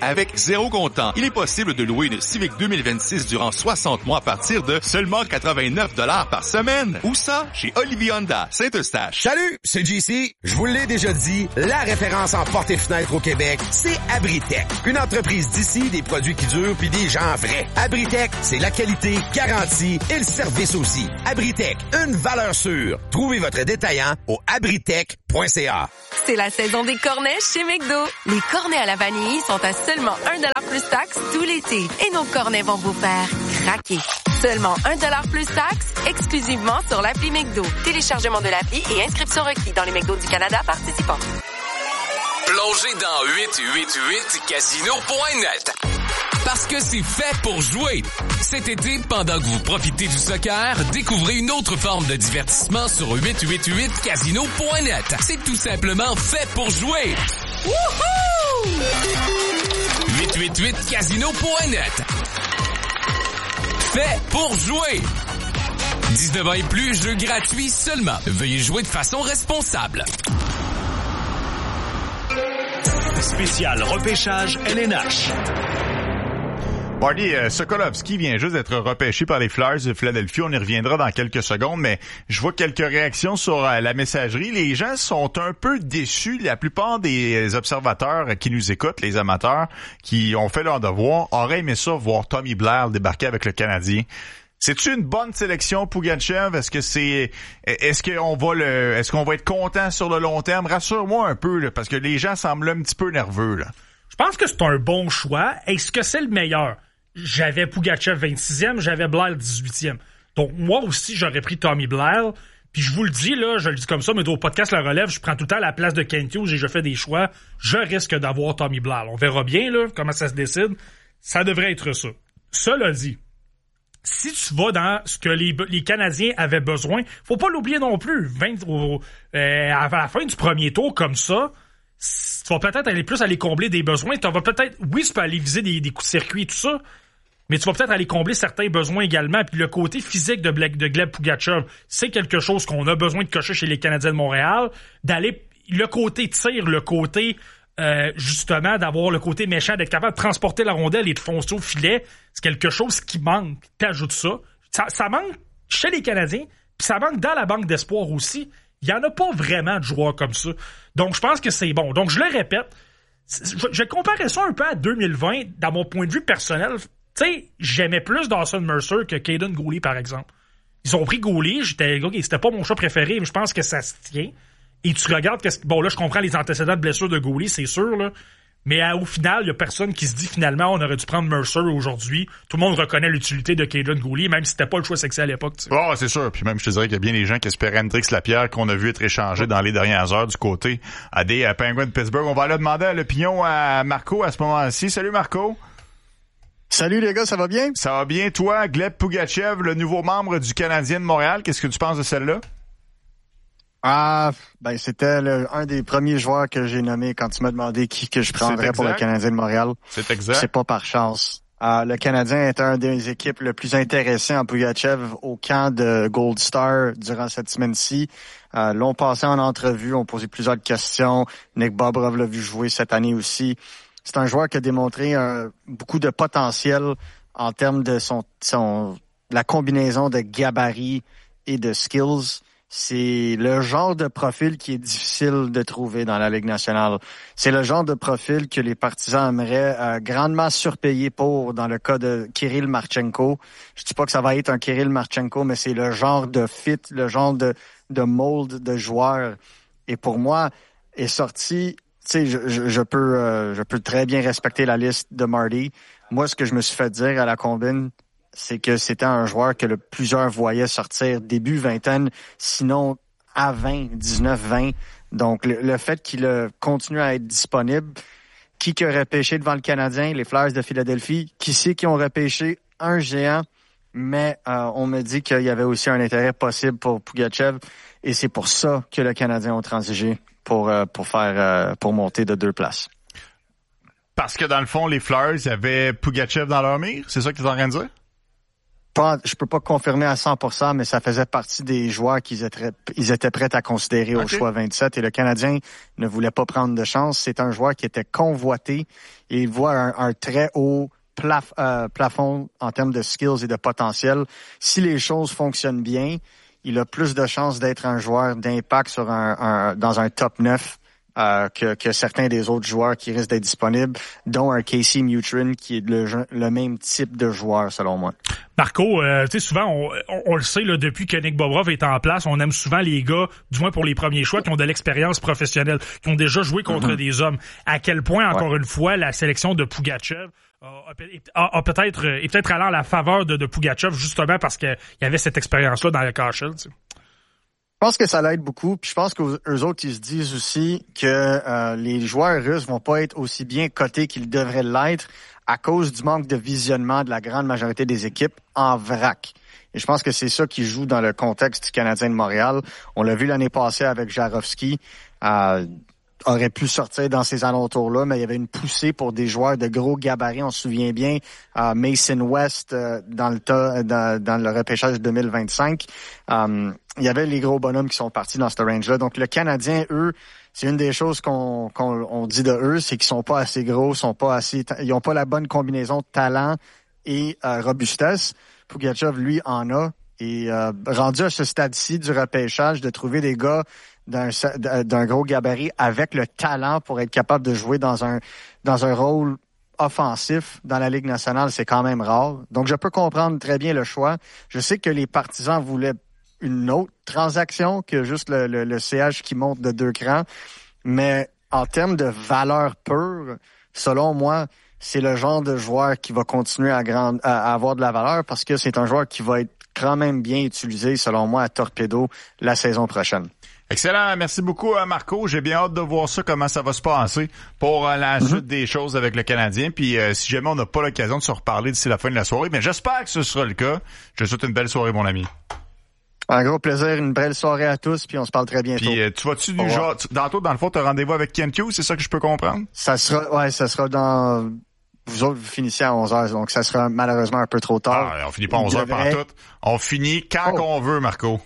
avec zéro comptant. Il est possible de louer une Civic deux mille vingt-six durant soixante mois à partir de seulement quatre-vingt-neuf dollars par semaine. Où ça? Chez Olivier Honda, Saint-Eustache. Salut, c'est J C. Je vous l'ai déjà dit, la référence en portes et fenêtres au Québec, c'est Abritech. Une entreprise d'ici, des produits qui durent puis des gens vrais. Abritech, c'est la qualité, garantie et le service aussi. Abritech, une valeur sûre. Trouvez votre détaillant au abritech point c a. C'est la saison des cornets chez McDo. Les cornets à la vanille sont à seulement un dollar plus taxe tout l'été. Et nos cornets vont vous faire craquer. Seulement un dollar plus taxe, exclusivement sur l'appli McDo. Téléchargement de l'appli et inscription requis dans les McDo du Canada participants. Plongez dans huit cent quatre-vingt-huit casino point net. Parce que c'est fait pour jouer. Cet été, pendant que vous profitez du soccer, découvrez une autre forme de divertissement sur huit cent quatre-vingt-huit casino point net. C'est tout simplement fait pour jouer. Wouhou! huit cent quatre-vingt-huit casino point net. Fait pour jouer. dix-neuf ans et plus, jeu gratuit seulement. Veuillez jouer de façon responsable. Spécial repêchage L N H. Marty, euh, Sokolovski vient juste d'être repêché par les Flyers de Philadelphie. On y reviendra dans quelques secondes, mais je vois quelques réactions sur euh, la messagerie. Les gens sont un peu déçus. La plupart des observateurs qui nous écoutent, les amateurs, qui ont fait leur devoir, auraient aimé ça voir Tommy Blair débarquer avec le Canadien. C'est-tu une bonne sélection, Pougatchev? Est-ce que c'est, est-ce qu'on va le, est-ce qu'on va être content sur le long terme? Rassure-moi un peu, là, parce que les gens semblent un petit peu nerveux, là. Je pense que c'est un bon choix. Est-ce que c'est le meilleur? J'avais Pougatchev vingt-sixième, j'avais Blair dix-huitième. Donc, moi aussi, j'aurais pris Tommy Blair. Puis je vous le dis, là, je le dis comme ça, mais au podcast La Relève, je prends tout le temps la place de Kent Hughes et je fais des choix. Je risque d'avoir Tommy Blair. On verra bien, là, comment ça se décide. Ça devrait être ça. Cela dit, si tu vas dans ce que les, les Canadiens avaient besoin, faut pas l'oublier non plus. vingt, au, euh, à la fin du premier tour, comme ça, tu vas peut-être aller plus aller combler des besoins. Tu vas peut-être, oui, tu peux aller viser des, des coups de circuit et tout ça, mais tu vas peut-être aller combler certains besoins également. Puis le côté physique de, de Gleb Pougatchev, c'est quelque chose qu'on a besoin de cocher chez les Canadiens de Montréal. D'aller le côté tir, le côté euh, justement d'avoir le côté méchant, d'être capable de transporter la rondelle et de foncer au filet, c'est quelque chose qui manque. T'ajoutes ça. Ça, ça manque chez les Canadiens, puis ça manque dans la banque d'espoir aussi. Il y en a pas vraiment de joueurs comme ça. Donc, je pense que c'est bon. Donc, je le répète, je, je comparais ça un peu à deux mille vingt, dans mon point de vue personnel. Tu sais, j'aimais plus Dawson Mercer que Caden Gooley, par exemple. Ils ont pris Gooley, j'étais, ok, c'était pas mon choix préféré, mais je pense que ça se tient. Et tu regardes, qu'est-ce, bon, là, je comprends les antécédents de blessure de Gooley, c'est sûr, là. Mais euh, au final, il y a personne qui se dit finalement on aurait dû prendre Mercer aujourd'hui. Tout le monde reconnaît l'utilité de Caden Gooley, même si c'était pas le choix sexy à l'époque. Tu sais. Oh, c'est sûr. Puis même, je te dirais qu'il y a bien des gens qui espéraient Hendrix Lapierre qu'on a vu être échangé dans les dernières heures du côté à des à Penguins de Pittsburgh. On va aller demander l'opinion à Marco à ce moment-ci. Salut Marco. Salut les gars, ça va bien? Ça va bien. Toi, Gleb Pougatchev, le nouveau membre du Canadien de Montréal, qu'est-ce que tu penses de celle-là? Ah, ben c'était le, un des premiers joueurs que j'ai nommé quand tu m'as demandé qui que je prendrais pour le Canadien de Montréal. C'est exact. C'est pas par chance. Euh, le Canadien est un des équipes le plus intéressées en Pougatchev au camp de Gold Star durant cette semaine-ci. Euh, l'ont passé en entrevue, ont posé plusieurs questions. Nick Bobrov l'a vu jouer cette année aussi. C'est un joueur qui a démontré euh, beaucoup de potentiel en termes de son, son la combinaison de gabarit et de skills. C'est le genre de profil qui est difficile de trouver dans la Ligue nationale. C'est le genre de profil que les partisans aimeraient euh, grandement surpayer pour, dans le cas de Kirill Marchenko. Je dis pas que ça va être un Kirill Marchenko, mais c'est le genre de fit, le genre de, de mold de joueur. Et pour moi, est sorti, tu sais, je, je, je peux, euh, je peux très bien respecter la liste de Marty. Moi, ce que je me suis fait dire à la combine, c'est que c'était un joueur que le, plusieurs voyaient sortir début vingtaine, sinon à vingt, dix-neuf, vingt. Donc, le, le fait qu'il a continué à être disponible, qui qui aurait pêché devant le Canadien, les Flyers de Philadelphie, qui sait qui ont repêché un géant, mais euh, on me dit qu'il y avait aussi un intérêt possible pour Pougatchev, et c'est pour ça que le Canadien ont transigé pour euh, pour faire euh, pour monter de deux places. Parce que dans le fond, les Flyers avaient Pougatchev dans leur mire, c'est ça que tu es en train de dire? pas, je peux pas confirmer à cent pour cent, mais ça faisait partie des joueurs qu'ils étaient, ils étaient prêts à considérer au okay. choix vingt-sept. Et le Canadien ne voulait pas prendre de chance. C'est un joueur qui était convoité et il voit un, un très haut plaf, euh, plafond en termes de skills et de potentiel. Si les choses fonctionnent bien, il a plus de chances d'être un joueur d'impact sur un, un dans un top neuf. Euh, que, que certains des autres joueurs qui risquent d'être disponibles, dont un Casey Mutrin qui est le, le même type de joueur selon moi. Marco, euh, tu sais, souvent, on, on, on le sait, là, depuis que Nick Bobrov est en place, on aime souvent les gars, du moins pour les premiers choix, qui ont de l'expérience professionnelle, qui ont déjà joué contre mm-hmm. des hommes. À quel point, encore ouais. une fois, la sélection de Pougatchev a, a, a peut-être est peut-être allant à la faveur de, de Pougatchev, justement parce qu'il y avait cette expérience-là dans le K H L, tu sais. Je pense que ça l'aide beaucoup, puis je pense qu'eux autres, ils se disent aussi que euh, les joueurs russes vont pas être aussi bien cotés qu'ils devraient l'être à cause du manque de visionnement de la grande majorité des équipes en vrac. Et je pense que c'est ça qui joue dans le contexte du Canadien de Montréal. On l'a vu l'année passée avec Jarofsky. Euh, aurait pu sortir dans ces alentours-là, mais il y avait une poussée pour des joueurs de gros gabarits. On se souvient bien, euh, Mason West euh, dans le tas, dans, dans le repêchage deux mille vingt-cinq. Euh, il y avait les gros bonhommes qui sont partis dans ce range-là. Donc le Canadien, eux, c'est une des choses qu'on, qu'on on dit de eux, c'est qu'ils sont pas assez gros, sont pas assez, ils ont pas la bonne combinaison de talent et euh, robustesse. Pougatchev, lui, en a. Et euh, rendu à ce stade-ci du repêchage, de trouver des gars d'un, d'un gros gabarit avec le talent pour être capable de jouer dans un dans un rôle offensif dans la Ligue nationale, c'est quand même rare. Donc, je peux comprendre très bien le choix. Je sais que les partisans voulaient une autre transaction que juste le, le, le C H qui monte de deux crans. Mais en termes de valeur pure, selon moi, c'est le genre de joueur qui va continuer à, grand, à, à avoir de la valeur parce que c'est un joueur qui va être quand même bien utilisé, selon moi, à Torpedo la saison prochaine. Excellent. Merci beaucoup, Marco. J'ai bien hâte de voir ça, comment ça va se passer pour euh, la suite mm-hmm. des choses avec le Canadien. Puis euh, si jamais on n'a pas l'occasion de se reparler d'ici la fin de la soirée, mais j'espère que ce sera le cas. Je te souhaite une belle soirée, mon ami. Un gros plaisir, une belle soirée à tous, puis on se parle très bientôt. Puis euh, tu vas-tu du genre, tu, dans, dans le fond, tu as rendez-vous avec Kent Hughes, c'est ça que je peux comprendre? Ça sera, ouais, ça sera dans... Vous autres, vous finissez à onze heures, donc ça sera malheureusement un peu trop tard. Ah, on finit pas à onze heures devrait... par tout. On finit quand oh. qu'on veut, Marco.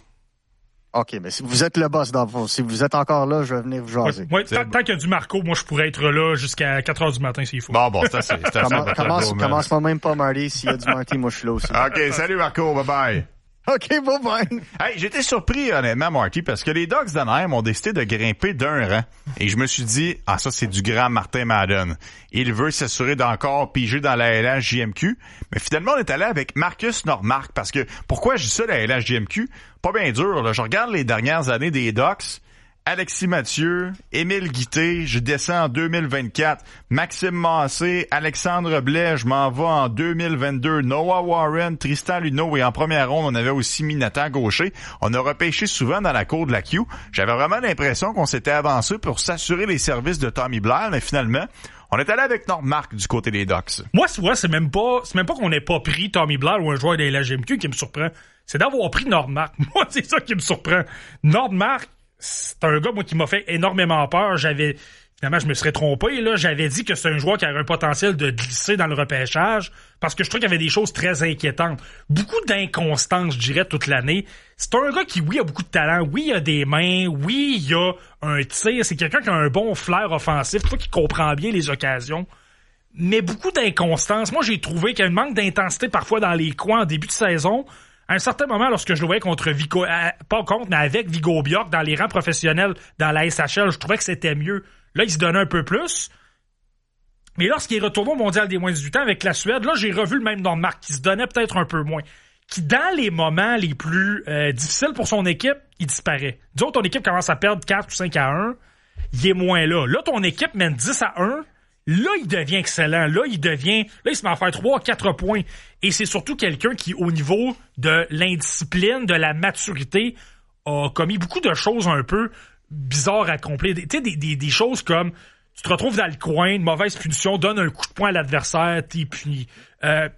OK, mais si vous êtes le boss dans le fond, si vous êtes encore là, je vais venir vous jaser. Oui, ouais, tant, tant qu'il y a du Marco, moi je pourrais être là jusqu'à quatre heures du matin s'il faut. Bon, bon, c'est assez. C'est assez commence, commence, commence pas même pas, Marty. S'il y a du Marty, moi je suis là aussi. OK, salut Marco, bye bye. OK, bye bye. Hey, j'étais surpris, honnêtement, Marty, parce que les Ducks d'Anaheim ont décidé de grimper d'un rang. Et je me suis dit, ah, ça, c'est du grand Martin Madden. Il veut s'assurer d'encore piger dans la L H J M Q. Mais finalement, on est allé avec Marcus Nordmark. Parce que, pourquoi je dis ça, la L H J M Q? Pas bien dur, là. Je regarde les dernières années des Ducks. Alexis Mathieu, Émile Guité, je descends en deux mille vingt-quatre. Maxime Massé, Alexandre Blais, je m'en vais en deux mille vingt-deux. Noah Warren, Tristan Luneau et en première ronde, on avait aussi mis Nathan Gaucher. On a repêché souvent dans la cour de la Q. J'avais vraiment l'impression qu'on s'était avancé pour s'assurer les services de Tommy Blair, mais finalement, on est allé avec Nordmark du côté des Ducks. Moi, c'est, ouais, c'est même pas, c'est même pas qu'on n'ait pas pris Tommy Blair ou un joueur de la G M Q qui me surprend. C'est d'avoir pris Nordmark. Moi, c'est ça qui me surprend. Nordmark, c'est un gars, moi, qui m'a fait énormément peur. J'avais, finalement, je me serais trompé, là. J'avais dit que c'est un joueur qui avait un potentiel de glisser dans le repêchage parce que je trouvais qu'il y avait des choses très inquiétantes. Beaucoup d'inconstance, je dirais, toute l'année. C'est un gars qui, oui, a beaucoup de talent. Oui, il a des mains. Oui, il a un tir. C'est quelqu'un qui a un bon flair offensif. Toi qui comprend bien les occasions. Mais beaucoup d'inconstance. Moi, j'ai trouvé qu'il y a un manque d'intensité parfois dans les coins en début de saison. À un certain moment, lorsque je le voyais contre Vigo, euh, pas contre, mais avec Vigo Bjork dans les rangs professionnels dans la S H L, je trouvais que c'était mieux. Là, il se donnait un peu plus. Mais lorsqu'il est retourné au mondial des moins de dix-huit ans avec la Suède, là, j'ai revu le même Nordmark qui se donnait peut-être un peu moins. Qui, dans les moments les plus euh, difficiles pour son équipe, il disparaît. Disons, ton équipe commence à perdre quatre ou cinq à un, il est moins là. Là, ton équipe mène dix à un, là, il devient excellent. Là, il devient... Là, il se met à faire trois, quatre points. Et c'est surtout quelqu'un qui, au niveau de l'indiscipline, de la maturité, a commis beaucoup de choses un peu bizarres à accomplir. Tu sais, des, des, des choses comme... Tu te retrouves dans le coin, une mauvaise punition, donne un coup de poing à l'adversaire, t'es puni. Euh,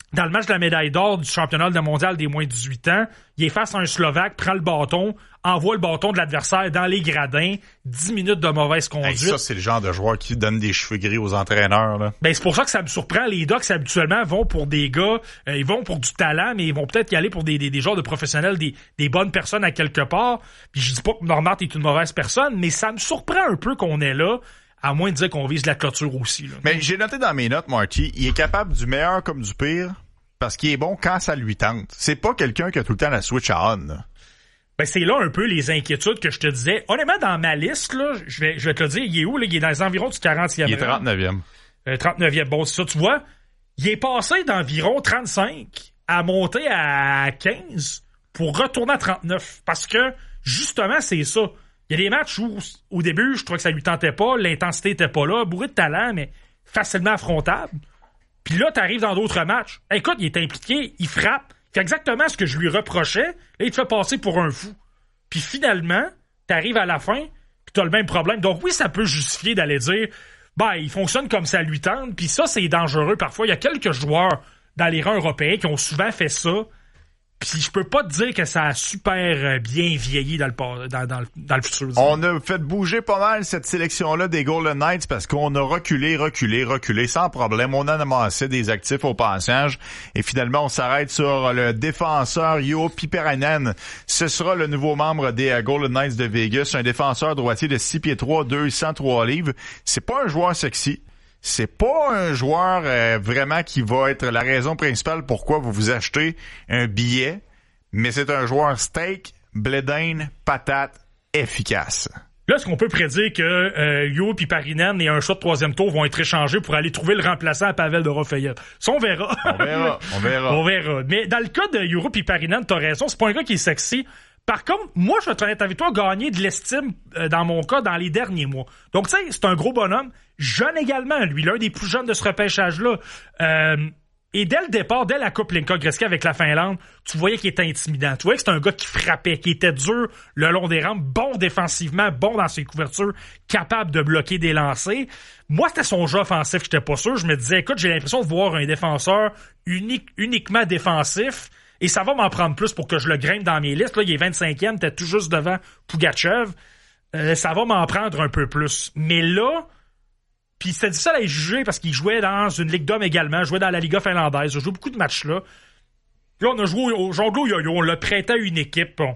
dans le match de la médaille d'or du championnat mondial des moins de dix-huit ans, il est face à un Slovaque, prend le bâton, envoie le bâton de l'adversaire dans les gradins, dix minutes de mauvaise conduite. Hey, ça, c'est le genre de joueur qui donne des cheveux gris aux entraîneurs, là. Ben, c'est pour ça que ça me surprend. Les Ducks, habituellement, vont pour des gars, euh, ils vont pour du talent, mais ils vont peut-être y aller pour des, des, des genres de professionnels, des, des bonnes personnes à quelque part. Puis je dis pas que Normand est une mauvaise personne, mais ça me surprend un peu qu'on est là. À moins de dire qu'on vise la clôture aussi, là. Mais j'ai noté dans mes notes, Marty, il est capable du meilleur comme du pire parce qu'il est bon quand ça lui tente. C'est pas quelqu'un qui a tout le temps la switch à on, là. Ben, c'est là un peu les inquiétudes que je te disais. Honnêtement, dans ma liste, là, je vais, je vais te le dire, il est où, là? Il est dans les environs du quarantième. Il est trente-neuvième. Euh, trente-neuvième. Bon, c'est ça, tu vois. Il est passé d'environ trente-cinq à monter à quinze pour retourner à trente-neuf. Parce que, justement, c'est ça. Il y a des matchs où, au début, je trouvais que ça lui tentait pas, l'intensité était pas là, bourré de talent, mais facilement affrontable. Puis là, t'arrives dans d'autres matchs. Écoute, il est impliqué, il frappe, il fait exactement ce que je lui reprochais, là, il te fait passer pour un fou. Puis finalement, t'arrives à la fin, puis t'as le même problème. Donc oui, ça peut justifier d'aller dire, ben, il fonctionne comme ça lui tente, puis ça, c'est dangereux parfois. Il y a quelques joueurs dans les rangs européens qui ont souvent fait ça. Puis je peux pas te dire que ça a super bien vieilli dans le dans, dans, dans le futur. Disons. On a fait bouger pas mal cette sélection-là des Golden Knights parce qu'on a reculé, reculé, reculé sans problème. On en a amassé des actifs au passage. Et finalement, on s'arrête sur le défenseur Juho Piiperainen. Ce sera le nouveau membre des Golden Knights de Vegas. Un défenseur droitier de six pieds trois, deux cent trois livres. C'est pas un joueur sexy. C'est pas un joueur euh, vraiment qui va être la raison principale pourquoi vous vous achetez un billet, mais c'est un joueur steak, blédine, patate, efficace. Là, est-ce qu'on peut prédire que euh, Juho Piiperainen et un choix de troisième tour vont être échangés pour aller trouver le remplaçant à Pavel Dorofeyev? Ça, on verra. On verra, on verra. On verra. Mais dans le cas de Juho Piiperainen, t'as raison, c'est pas un gars qui est sexy. Par contre, moi, je vais être honnête avec toi, gagner de l'estime, euh, dans mon cas, dans les derniers mois. Donc, tu sais, c'est un gros bonhomme. Jeune également, lui, l'un des plus jeunes de ce repêchage-là. Euh, et dès le départ, dès la Coupe Linka-Gretzky avec la Finlande, tu voyais qu'il était intimidant. Tu voyais que c'était un gars qui frappait, qui était dur le long des rampes, bon défensivement, bon dans ses couvertures, capable de bloquer des lancers. Moi, c'était son jeu offensif, j'étais pas sûr. Je me disais, écoute, j'ai l'impression de voir un défenseur unique, uniquement défensif. Et ça va m'en prendre plus pour que je le grimpe dans mes listes. Là, il est vingt-cinquième, t'es tout juste devant Pougachev. Euh, ça va m'en prendre un peu plus. Mais là, puis c'était difficile à y juger parce qu'il jouait dans une Ligue d'hommes également, jouait dans la Liga finlandaise, il a joué beaucoup de matchs là. Là, on a joué au jongleur yo-yo, on l'a prêté à une équipe. Bon.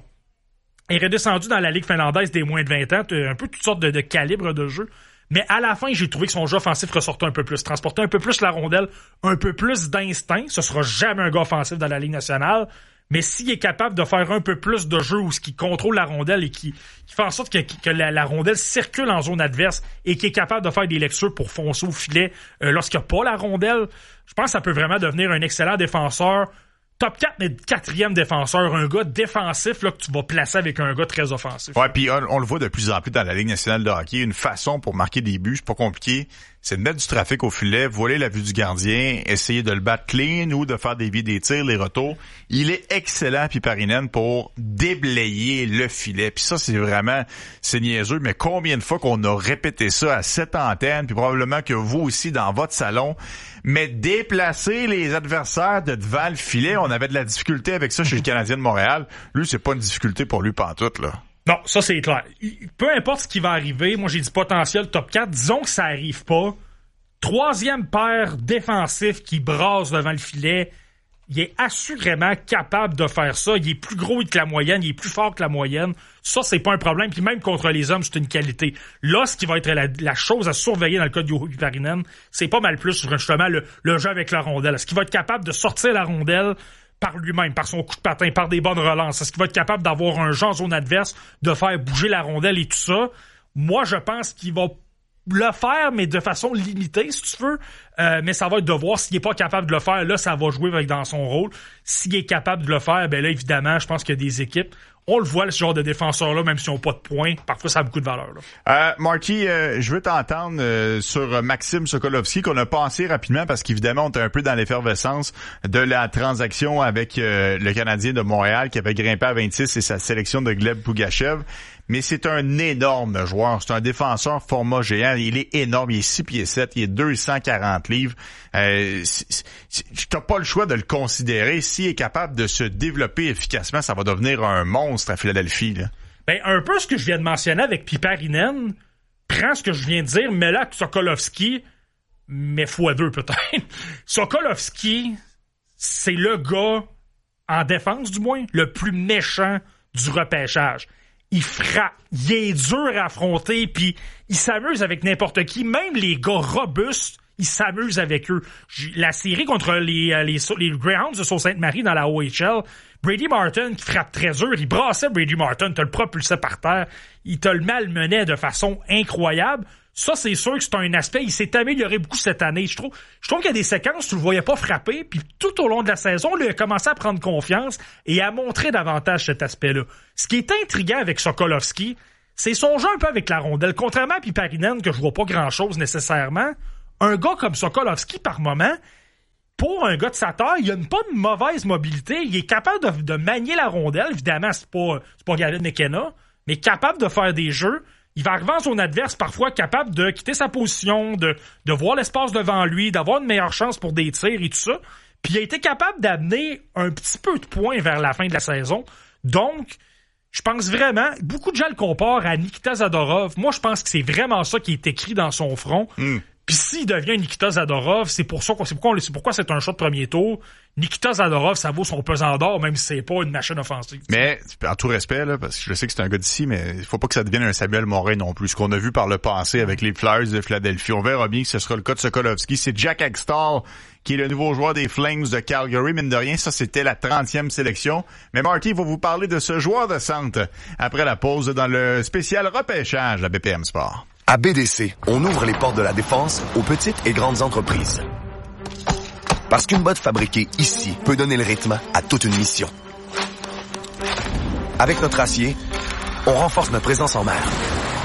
Il est redescendu dans la Ligue finlandaise des moins de vingt ans, un peu toutes sortes de, de calibres de jeu. Mais à la fin, j'ai trouvé que son jeu offensif ressortait un peu plus, transportait un peu plus la rondelle, un peu plus d'instinct. Ce sera jamais un gars offensif dans la Ligue nationale. Mais s'il est capable de faire un peu plus de jeu où ce qui contrôle la rondelle et qui, qui fait en sorte que, que la, la rondelle circule en zone adverse et qui est capable de faire des lectures pour foncer au filet euh, lorsqu'il n'y a pas la rondelle, je pense que ça peut vraiment devenir un excellent défenseur. Top quatre, mais quatrième défenseur, un gars défensif là, que tu vas placer avec un gars très offensif. Ouais, puis on, on le voit de plus en plus dans la Ligue nationale de hockey. Une façon pour marquer des buts, c'est pas compliqué. C'est de mettre du trafic au filet, voler la vue du gardien, essayer de le battre clean ou de faire dévier des tirs, les retours. Il est excellent, Piiperainen, pour déblayer le filet. Puis ça, c'est vraiment, c'est niaiseux, mais combien de fois qu'on a répété ça à cette antenne, puis probablement que vous aussi dans votre salon, mais déplacer les adversaires de devant le filet, on avait de la difficulté avec ça chez le Canadien de Montréal. Lui, c'est pas une difficulté pour lui pantoute, là. Non, ça c'est clair. Peu importe ce qui va arriver, moi j'ai dit potentiel top quatre, disons que ça arrive pas. Troisième paire défensif qui brasse devant le filet, il est assurément capable de faire ça. Il est plus gros que la moyenne, il est plus fort que la moyenne. Ça, c'est pas un problème. Puis même contre les hommes, c'est une qualité. Là, ce qui va être la, la chose à surveiller dans le cas de Juho Piiperainen, c'est pas mal plus sur justement le, le jeu avec la rondelle. Est-ce qu'il va être capable de sortir la rondelle par lui-même, par son coup de patin, par des bonnes relances? Est-ce qu'il va être capable d'avoir un jeu en zone adverse, de faire bouger la rondelle et tout ça? Moi, je pense qu'il va le faire, mais de façon limitée, si tu veux. Euh, mais ça va être de voir s'il est pas capable de le faire. Là, ça va jouer avec dans son rôle. S'il est capable de le faire, ben là, évidemment, je pense qu'il y a des équipes. On le voit, ce genre de défenseurs-là, même s'ils n'ont pas de points, parfois ça a beaucoup de valeur. Là. Euh, Marty, euh, je veux t'entendre euh, sur Maxime Sokolovski, qu'on a passé rapidement parce qu'évidemment, on était un peu dans l'effervescence de la transaction avec euh, le Canadien de Montréal qui avait grimpé à vingt-six et sa sélection de Gleb Pougachev. mais c'est un énorme joueur. C'est un défenseur format géant. Il est énorme. Il est six pieds sept. Il est deux cent quarante livres. Euh, tu n'as pas le choix de le considérer. S'il est capable de se développer efficacement, ça va devenir un monstre à Philadelphie, là. Ben, un peu ce que je viens de mentionner avec Piparinen, prends ce que je viens de dire, mais là, Sokolovski, mais fois deux peut-être. Sokolovski, c'est le gars, en défense du moins, le plus méchant du repêchage. Il frappe, il est dur à affronter, puis il s'amuse avec n'importe qui, même les gars robustes, il s'amuse avec eux. La série contre les, les, les Greyhounds de Sault-Sainte-Marie dans la O H L, Brady Martin qui frappe très dur, il brassait Brady Martin, te le propulsait par terre, il te le malmenait de façon incroyable. Ça, c'est sûr que c'est un aspect, il s'est amélioré beaucoup cette année. Je trouve, je trouve qu'il y a des séquences où tu le voyais pas frapper, puis tout au long de la saison, il a commencé à prendre confiance et à montrer davantage cet aspect-là. Ce qui est intriguant avec Sokolovski, c'est son jeu un peu avec la rondelle. Contrairement à Piparinen, que je vois pas grand-chose nécessairement, un gars comme Sokolovski, par moment, pour un gars de sa taille, il a une pas de mauvaise mobilité. Il est capable de, de manier la rondelle. Évidemment, c'est pas, c'est pas Gavin McKenna, mais capable de faire des jeux. Il va arriver en zone adverse, parfois capable de quitter sa position, de, de voir l'espace devant lui, d'avoir une meilleure chance pour des tirs et tout ça. Puis il a été capable d'amener un petit peu de points vers la fin de la saison. Donc, je pense vraiment, beaucoup de gens le comparent à Nikita Zadorov. Moi, je pense que c'est vraiment ça qui est écrit dans son front. Mm. Puis s'il devient Nikita Zadorov, c'est pour ça, c'est pourquoi, c'est pourquoi c'est un choix de premier tour. Nikita Zadorov, ça vaut son pesant d'or, même si c'est pas une machine offensive. Mais, en tout respect, là, parce que je sais que c'est un gars d'ici, mais il faut pas que ça devienne un Samuel Morin non plus. Ce qu'on a vu par le passé avec les Flyers de Philadelphie. On verra bien que ce sera le cas de Sokolovski. C'est Jack Hagstall, qui est le nouveau joueur des Flames de Calgary. Mine de rien, ça, c'était la trentième sélection. Mais Marty va vous parler de ce joueur de centre après la pause dans le spécial repêchage à B P M Sport. À B D C, on ouvre les portes de la défense aux petites et grandes entreprises. Parce qu'une botte fabriquée ici peut donner le rythme à toute une mission. Avec notre acier, on renforce notre présence en mer.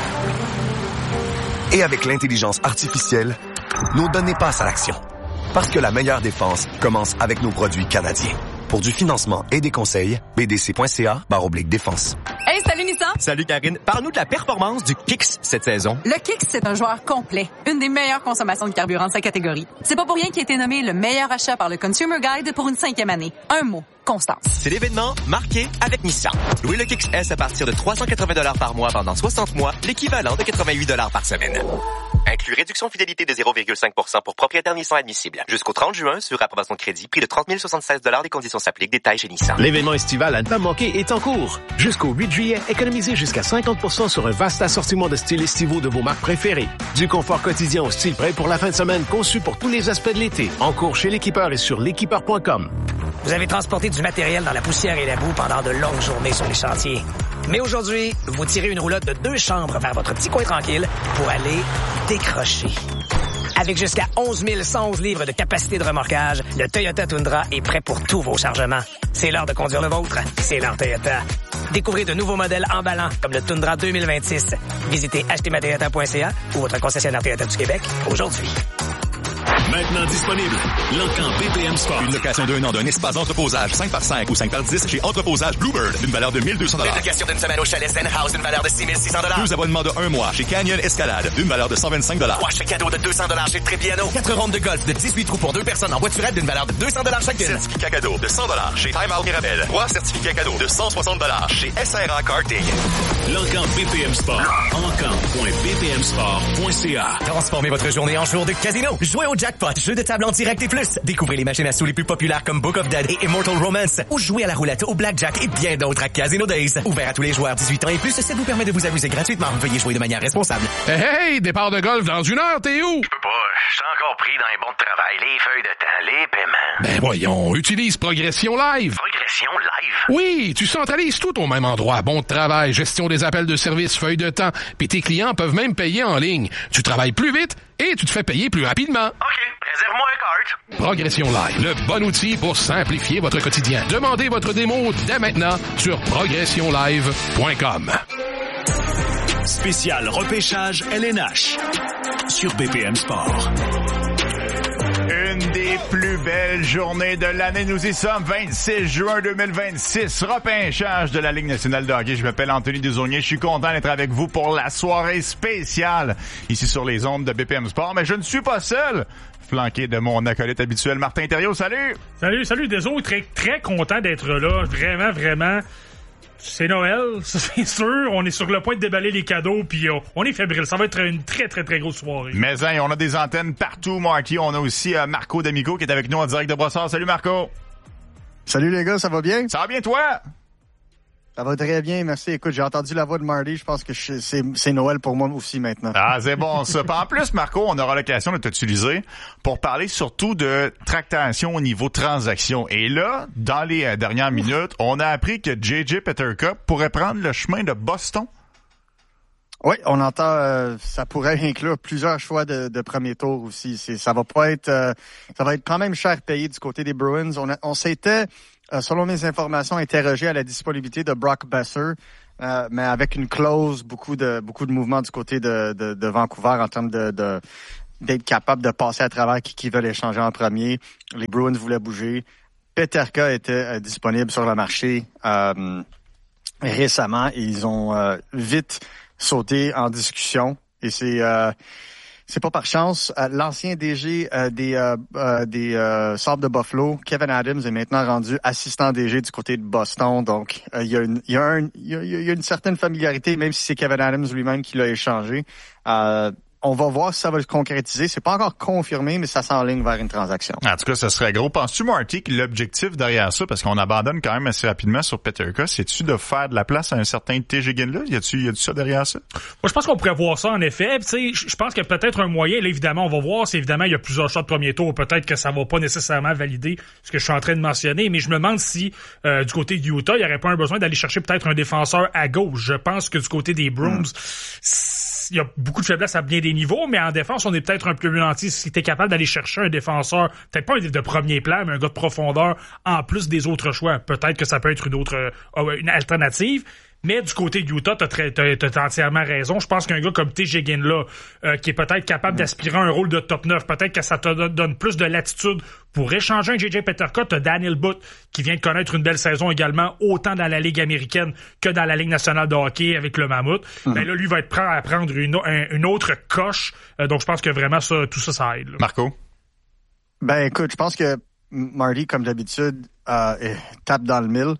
Et avec l'intelligence artificielle, nos données passent à l'action. Parce que la meilleure défense commence avec nos produits canadiens. Pour du financement et des conseils, b d c point c a barre oblique défense. Hey, salut Nissan! Salut Karine. Parle-nous de la performance du Kicks cette saison. Le Kicks, c'est un joueur complet. Une des meilleures consommations de carburant de sa catégorie. C'est pas pour rien qu'il a été nommé le meilleur achat par le Consumer Guide pour une cinquième année. Un mot. Constance. C'est l'événement marqué avec Nissan. Louez le Kicks S à partir de trois cent quatre-vingts dollars par mois pendant soixante mois, l'équivalent de quatre-vingt-huit dollars par semaine. Inclus réduction fidélité de zéro virgule cinq pour cent pour propriétaires Nissan admissibles. Jusqu'au trente juin, sur approbation de crédit, prix de trente mille soixante-seize dollars, des conditions s'appliquent, détails chez Nissan. L'événement estival à ne pas manquer est en cours. Jusqu'au huit juillet, économisez jusqu'à cinquante pour cent sur un vaste assortiment de styles estivaux de vos marques préférées. Du confort quotidien au style prêt pour la fin de semaine, conçu pour tous les aspects de l'été. En cours chez l'équipeur et sur l'équipeur point com. Vous avez transporté du matériel dans la poussière et la boue pendant de longues journées sur les chantiers. Mais aujourd'hui, vous tirez une roulotte de deux chambres vers votre petit coin tranquille pour aller décrocher. Avec jusqu'à onze mille cent onze livres de capacité de remorquage, le Toyota Tundra est prêt pour tous vos chargements. C'est l'heure de conduire le vôtre. C'est l'heure Toyota. Découvrez de nouveaux modèles emballants comme le Tundra deux mille vingt-six. Visitez acheter ma toyota point c a ou votre concessionnaire Toyota du Québec aujourd'hui. Maintenant disponible, L'Encan B P M Sport. Une location d'un an d'un espace d'entreposage cinq par cinq ou cinq par dix chez Entreposage Bluebird d'une valeur de mille deux cents dollars. Une location d'une semaine au chalet Zen House d'une valeur de six mille six cents dollars. Deux abonnements de un mois chez Canyon Escalade d'une valeur de cent vingt-cinq dollars. Trois chèques cadeaux de deux cents dollars chez Trépiano. Quatre rondes de golf de dix-huit trous pour deux personnes en voiturette d'une valeur de deux cents dollars chacune. Certificat cadeau de cent dollars chez Time Out Mirabel. Trois certificats cadeaux de cent soixante dollars chez S R A Karting. L'Encan B P M Sport. encan point b p m sport point c a. Transformez votre journée en jour de casino. Jouez au jackpot, jeu de table en direct et plus. Découvrez les machines à sous les plus populaires comme Book of Dead et Immortal Romance. Ou jouez à la roulette, au blackjack et bien d'autres à Casino Days. Ouvert à tous les joueurs dix-huit ans et plus, ça vous permet de vous amuser gratuitement. Veuillez jouer de manière responsable. Hey, hey, départ de golf dans une heure, t'es où? Je peux pas, je suis encore pris dans les bons de travail, les feuilles de temps, les paiements. Ben voyons, utilise Progression Live. Progression Live? Oui, tu centralises tout au même endroit. Bon de travail, gestion des appels de service, feuilles de temps, puis tes clients peuvent même payer en ligne. Tu travailles plus vite et tu te fais payer plus rapidement. OK, réserve-moi un cart. Progression Live, le bon outil pour simplifier votre quotidien. Demandez votre démo dès maintenant sur progression live point com. Spécial repêchage L N H sur B P M Sport. Une des plus belles journées de l'année. Nous y sommes, vingt-six juin deux mille vingt-six, repêchage de la Ligue nationale de hockey. Je m'appelle Anthony Desaulniers. Je suis content d'être avec vous pour la soirée spéciale ici sur les ondes de B P M Sport. Mais je ne suis pas seul. Flanqué de mon acolyte habituel, Martin Thériault. Salut! Salut, salut, Desaulniers. Très, très content d'être là. Vraiment, vraiment. C'est Noël, ça c'est sûr. On est sur le point de déballer les cadeaux, puis on, on est fébrile. Ça va être une très, très, très grosse soirée. Mais hein, on a des antennes partout, Marty. On a aussi euh, Marco D'Amico qui est avec nous en direct de Brossard. Salut, Marco! Salut, les gars, ça va bien? Ça va bien, toi? Ça va très bien, merci. Écoute, j'ai entendu la voix de Marty. Je pense que je, c'est, c'est Noël pour moi aussi maintenant. Ah, c'est bon ça. En plus, Marco, on aura l'occasion de t'utiliser pour parler surtout de tractation au niveau transaction. Et là, dans les euh, dernières minutes, on a appris que J J Peterka pourrait prendre le chemin de Boston. Oui, on entend, euh, ça pourrait inclure plusieurs choix de, de premier tour aussi. C'est, ça va pas être, euh, ça va être quand même cher payé du côté des Bruins. On, a, on s'était, euh, selon mes informations, interrogé à la disponibilité de Brock Besser, euh, mais avec une clause, beaucoup de, beaucoup de mouvements du côté de, de, de Vancouver en termes de, de, d'être capable de passer à travers qui, qui veulent échanger en premier. Les Bruins voulaient bouger. Peterka était euh, disponible sur le marché euh, récemment et ils ont euh, vite sauté en discussion et c'est euh, c'est pas par chance. Euh, l'ancien D G euh, des euh, euh, des euh, Sabres de Buffalo, Kevin Adams, est maintenant rendu assistant D G du côté de Boston. Donc il euh, y a une il y a un il y a, y a une certaine familiarité, même si c'est Kevin Adams lui-même qui l'a échangé. Euh, On va voir si ça va se concrétiser. C'est pas encore confirmé, mais ça s'enligne vers une transaction. En tout cas, ça serait gros. Penses-tu, Marty, que l'objectif derrière ça, parce qu'on abandonne quand même assez rapidement sur Peterka, c'est-tu de faire de la place à un certain T J Ginn là? Y a-tu, y a-tu ça derrière ça? Moi, je pense qu'on pourrait voir ça, en effet. Tu sais, je pense qu'il y a peut-être un moyen. Là, évidemment, on va voir. C'est évidemment, il y a plusieurs choix de premier tour. Peut-être que ça va pas nécessairement valider ce que je suis en train de mentionner. Mais je me demande si, euh, du côté du Utah, il y aurait pas un besoin d'aller chercher peut-être un défenseur à gauche. Je pense que du côté des Bruins, mm. il y a beaucoup de faiblesses à bien des niveaux, mais en défense, on est peut-être un peu mieux nanti. Si t'es capable d'aller chercher un défenseur, peut-être pas un de premier plan, mais un gars de profondeur, en plus des autres choix, peut-être que ça peut être une autre, euh, une alternative. Mais du côté de Utah, t'as, très, t'as, t'as entièrement raison. Je pense qu'un gars comme T J Ginn là, euh, qui est peut-être capable mmh. d'aspirer à un rôle de top neuf, peut-être que ça te donne plus de latitude pour échanger un J J Peterka. T'as Daniel Butt, qui vient de connaître une belle saison également, autant dans la Ligue américaine que dans la Ligue nationale de hockey avec le Mammouth. Mmh. Ben là, lui va être prêt à prendre une, un, une autre coche. Euh, donc, je pense que vraiment, ça, tout ça, ça aide. Là. Marco? Ben, écoute, je pense que Marty, comme d'habitude, euh, tape dans le mille.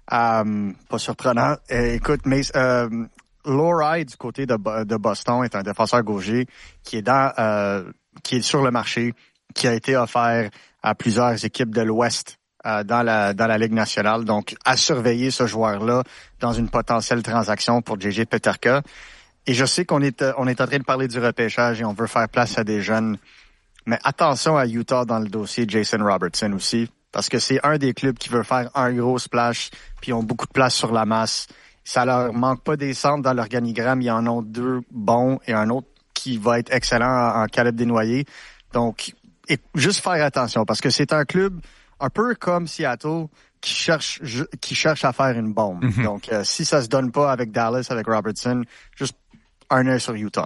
Um, pas surprenant. Euh, écoute, mais euh, Lohrei du côté de, de Boston est un défenseur gaucher qui est dans, euh, qui est sur le marché, qui a été offert à plusieurs équipes de l'Ouest euh, dans la dans la Ligue nationale. Donc, à surveiller ce joueur-là dans une potentielle transaction pour J J Peterka. Et je sais qu'on est on est en train de parler du repêchage et on veut faire place à des jeunes, mais attention à Utah dans le dossier Jason Robertson aussi. Parce que c'est un des clubs qui veut faire un gros splash, puis ils ont beaucoup de place sur la masse. Ça leur manque pas des centres dans l'organigramme. Il y en a deux bons et un autre qui va être excellent en, en calibre dénoyé. Donc, et, juste faire attention, parce que c'est un club un peu comme Seattle qui cherche qui cherche à faire une bombe. Mm-hmm. Donc, euh, si ça se donne pas avec Dallas, avec Robertson, juste un œil sur Utah.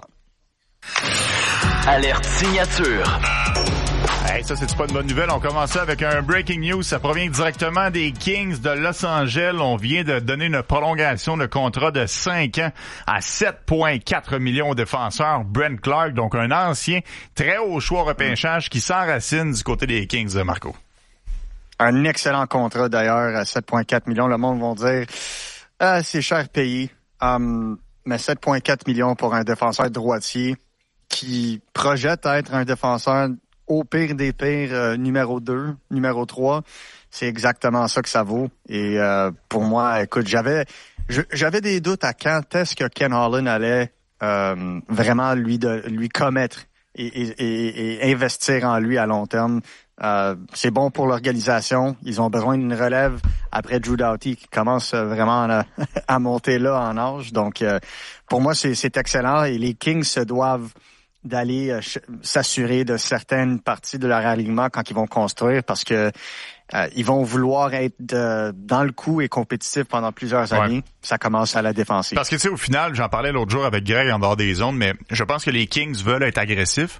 Alerte signature. Hey, ça, c'est pas une bonne nouvelle. On commence ça avec un breaking news. Ça provient directement des Kings de Los Angeles. On vient de donner une prolongation de contrat de cinq ans à sept virgule quatre millions au défenseur Brent Clark. Donc, un ancien très haut choix repêchage qui s'enracine du côté des Kings, Marco. Un excellent contrat, d'ailleurs, à sept virgule quatre millions. Le monde va dire, ah, c'est cher payé. Um, mais sept virgule quatre millions pour un défenseur droitier qui projette être un défenseur au pire des pires, euh, numéro deux, numéro trois, c'est exactement ça que ça vaut. Et euh, pour moi, écoute, j'avais je, j'avais des doutes à quand est-ce que Ken Holland allait euh, vraiment lui de lui commettre et, et, et, et investir en lui à long terme. Euh, c'est bon pour l'organisation. Ils ont besoin d'une relève après Drew Doughty qui commence vraiment à, à monter là en âge. Donc, euh, pour moi, c'est, c'est excellent. Et les Kings se doivent d'aller euh, ch- s'assurer de certaines parties de leur alignement quand ils vont construire parce que euh, ils vont vouloir être de, dans le coup et compétitifs pendant plusieurs années. Ouais. Ça commence à la défensive. Parce que tu sais, au final, j'en parlais l'autre jour avec Greg en dehors des zones, mais je pense que les Kings veulent être agressifs.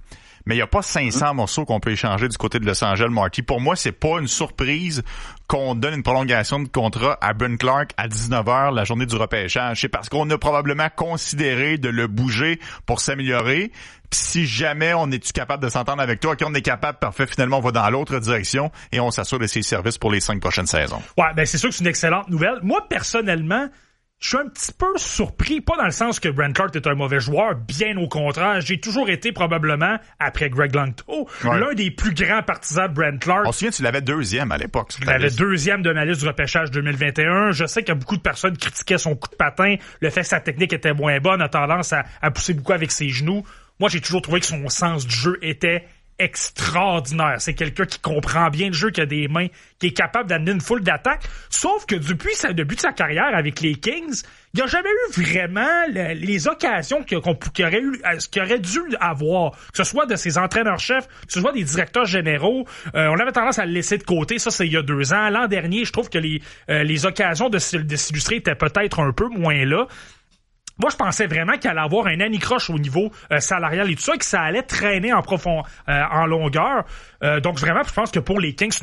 mais il n'y a pas cinq cents mmh. morceaux qu'on peut échanger du côté de Los Angeles, Marty. Pour moi, c'est pas une surprise qu'on donne une prolongation de contrat à Brent Clark à dix-neuf heures la journée du repêchage. C'est parce qu'on a probablement considéré de le bouger pour s'améliorer. Pis si jamais on est-tu capable de s'entendre avec toi, qu'on est capable, parfait, finalement on va dans l'autre direction et on s'assure de ses services pour les cinq prochaines saisons. Ouais, ben c'est sûr que c'est une excellente nouvelle. Moi, personnellement, je suis un petit peu surpris, pas dans le sens que Brent Clark est un mauvais joueur, bien au contraire. J'ai toujours été probablement, après Greg Langto, ouais. l'un des plus grands partisans de Brent Clark. On se souvient, tu l'avais deuxième à l'époque. Tu l'avais deuxième de ma liste du repêchage deux mille vingt et un. Je sais qu'il y a beaucoup de personnes qui critiquaient son coup de patin, le fait que sa technique était moins bonne, a tendance à, à pousser beaucoup avec ses genoux. Moi, j'ai toujours trouvé que son sens du jeu était extraordinaire. C'est quelqu'un qui comprend bien le jeu, qui a des mains, qui est capable d'amener une foule d'attaques. Sauf que depuis sa, depuis de sa carrière avec les Kings, il n'y a jamais eu vraiment le, les occasions qu'il, qu'on, qu'il, aurait eu, qu'il aurait dû avoir. Que ce soit de ses entraîneurs-chefs, que ce soit des directeurs généraux. Euh, on avait tendance à le laisser de côté. Ça, c'est il y a deux ans. L'an dernier, je trouve que les, euh, les occasions de, de s'illustrer étaient peut-être un peu moins là. Moi, je pensais vraiment qu'il allait avoir un anicroche au niveau euh, salarial et tout ça, et que ça allait traîner en profond, euh, en longueur. Euh, donc, vraiment, je pense que pour les Kings,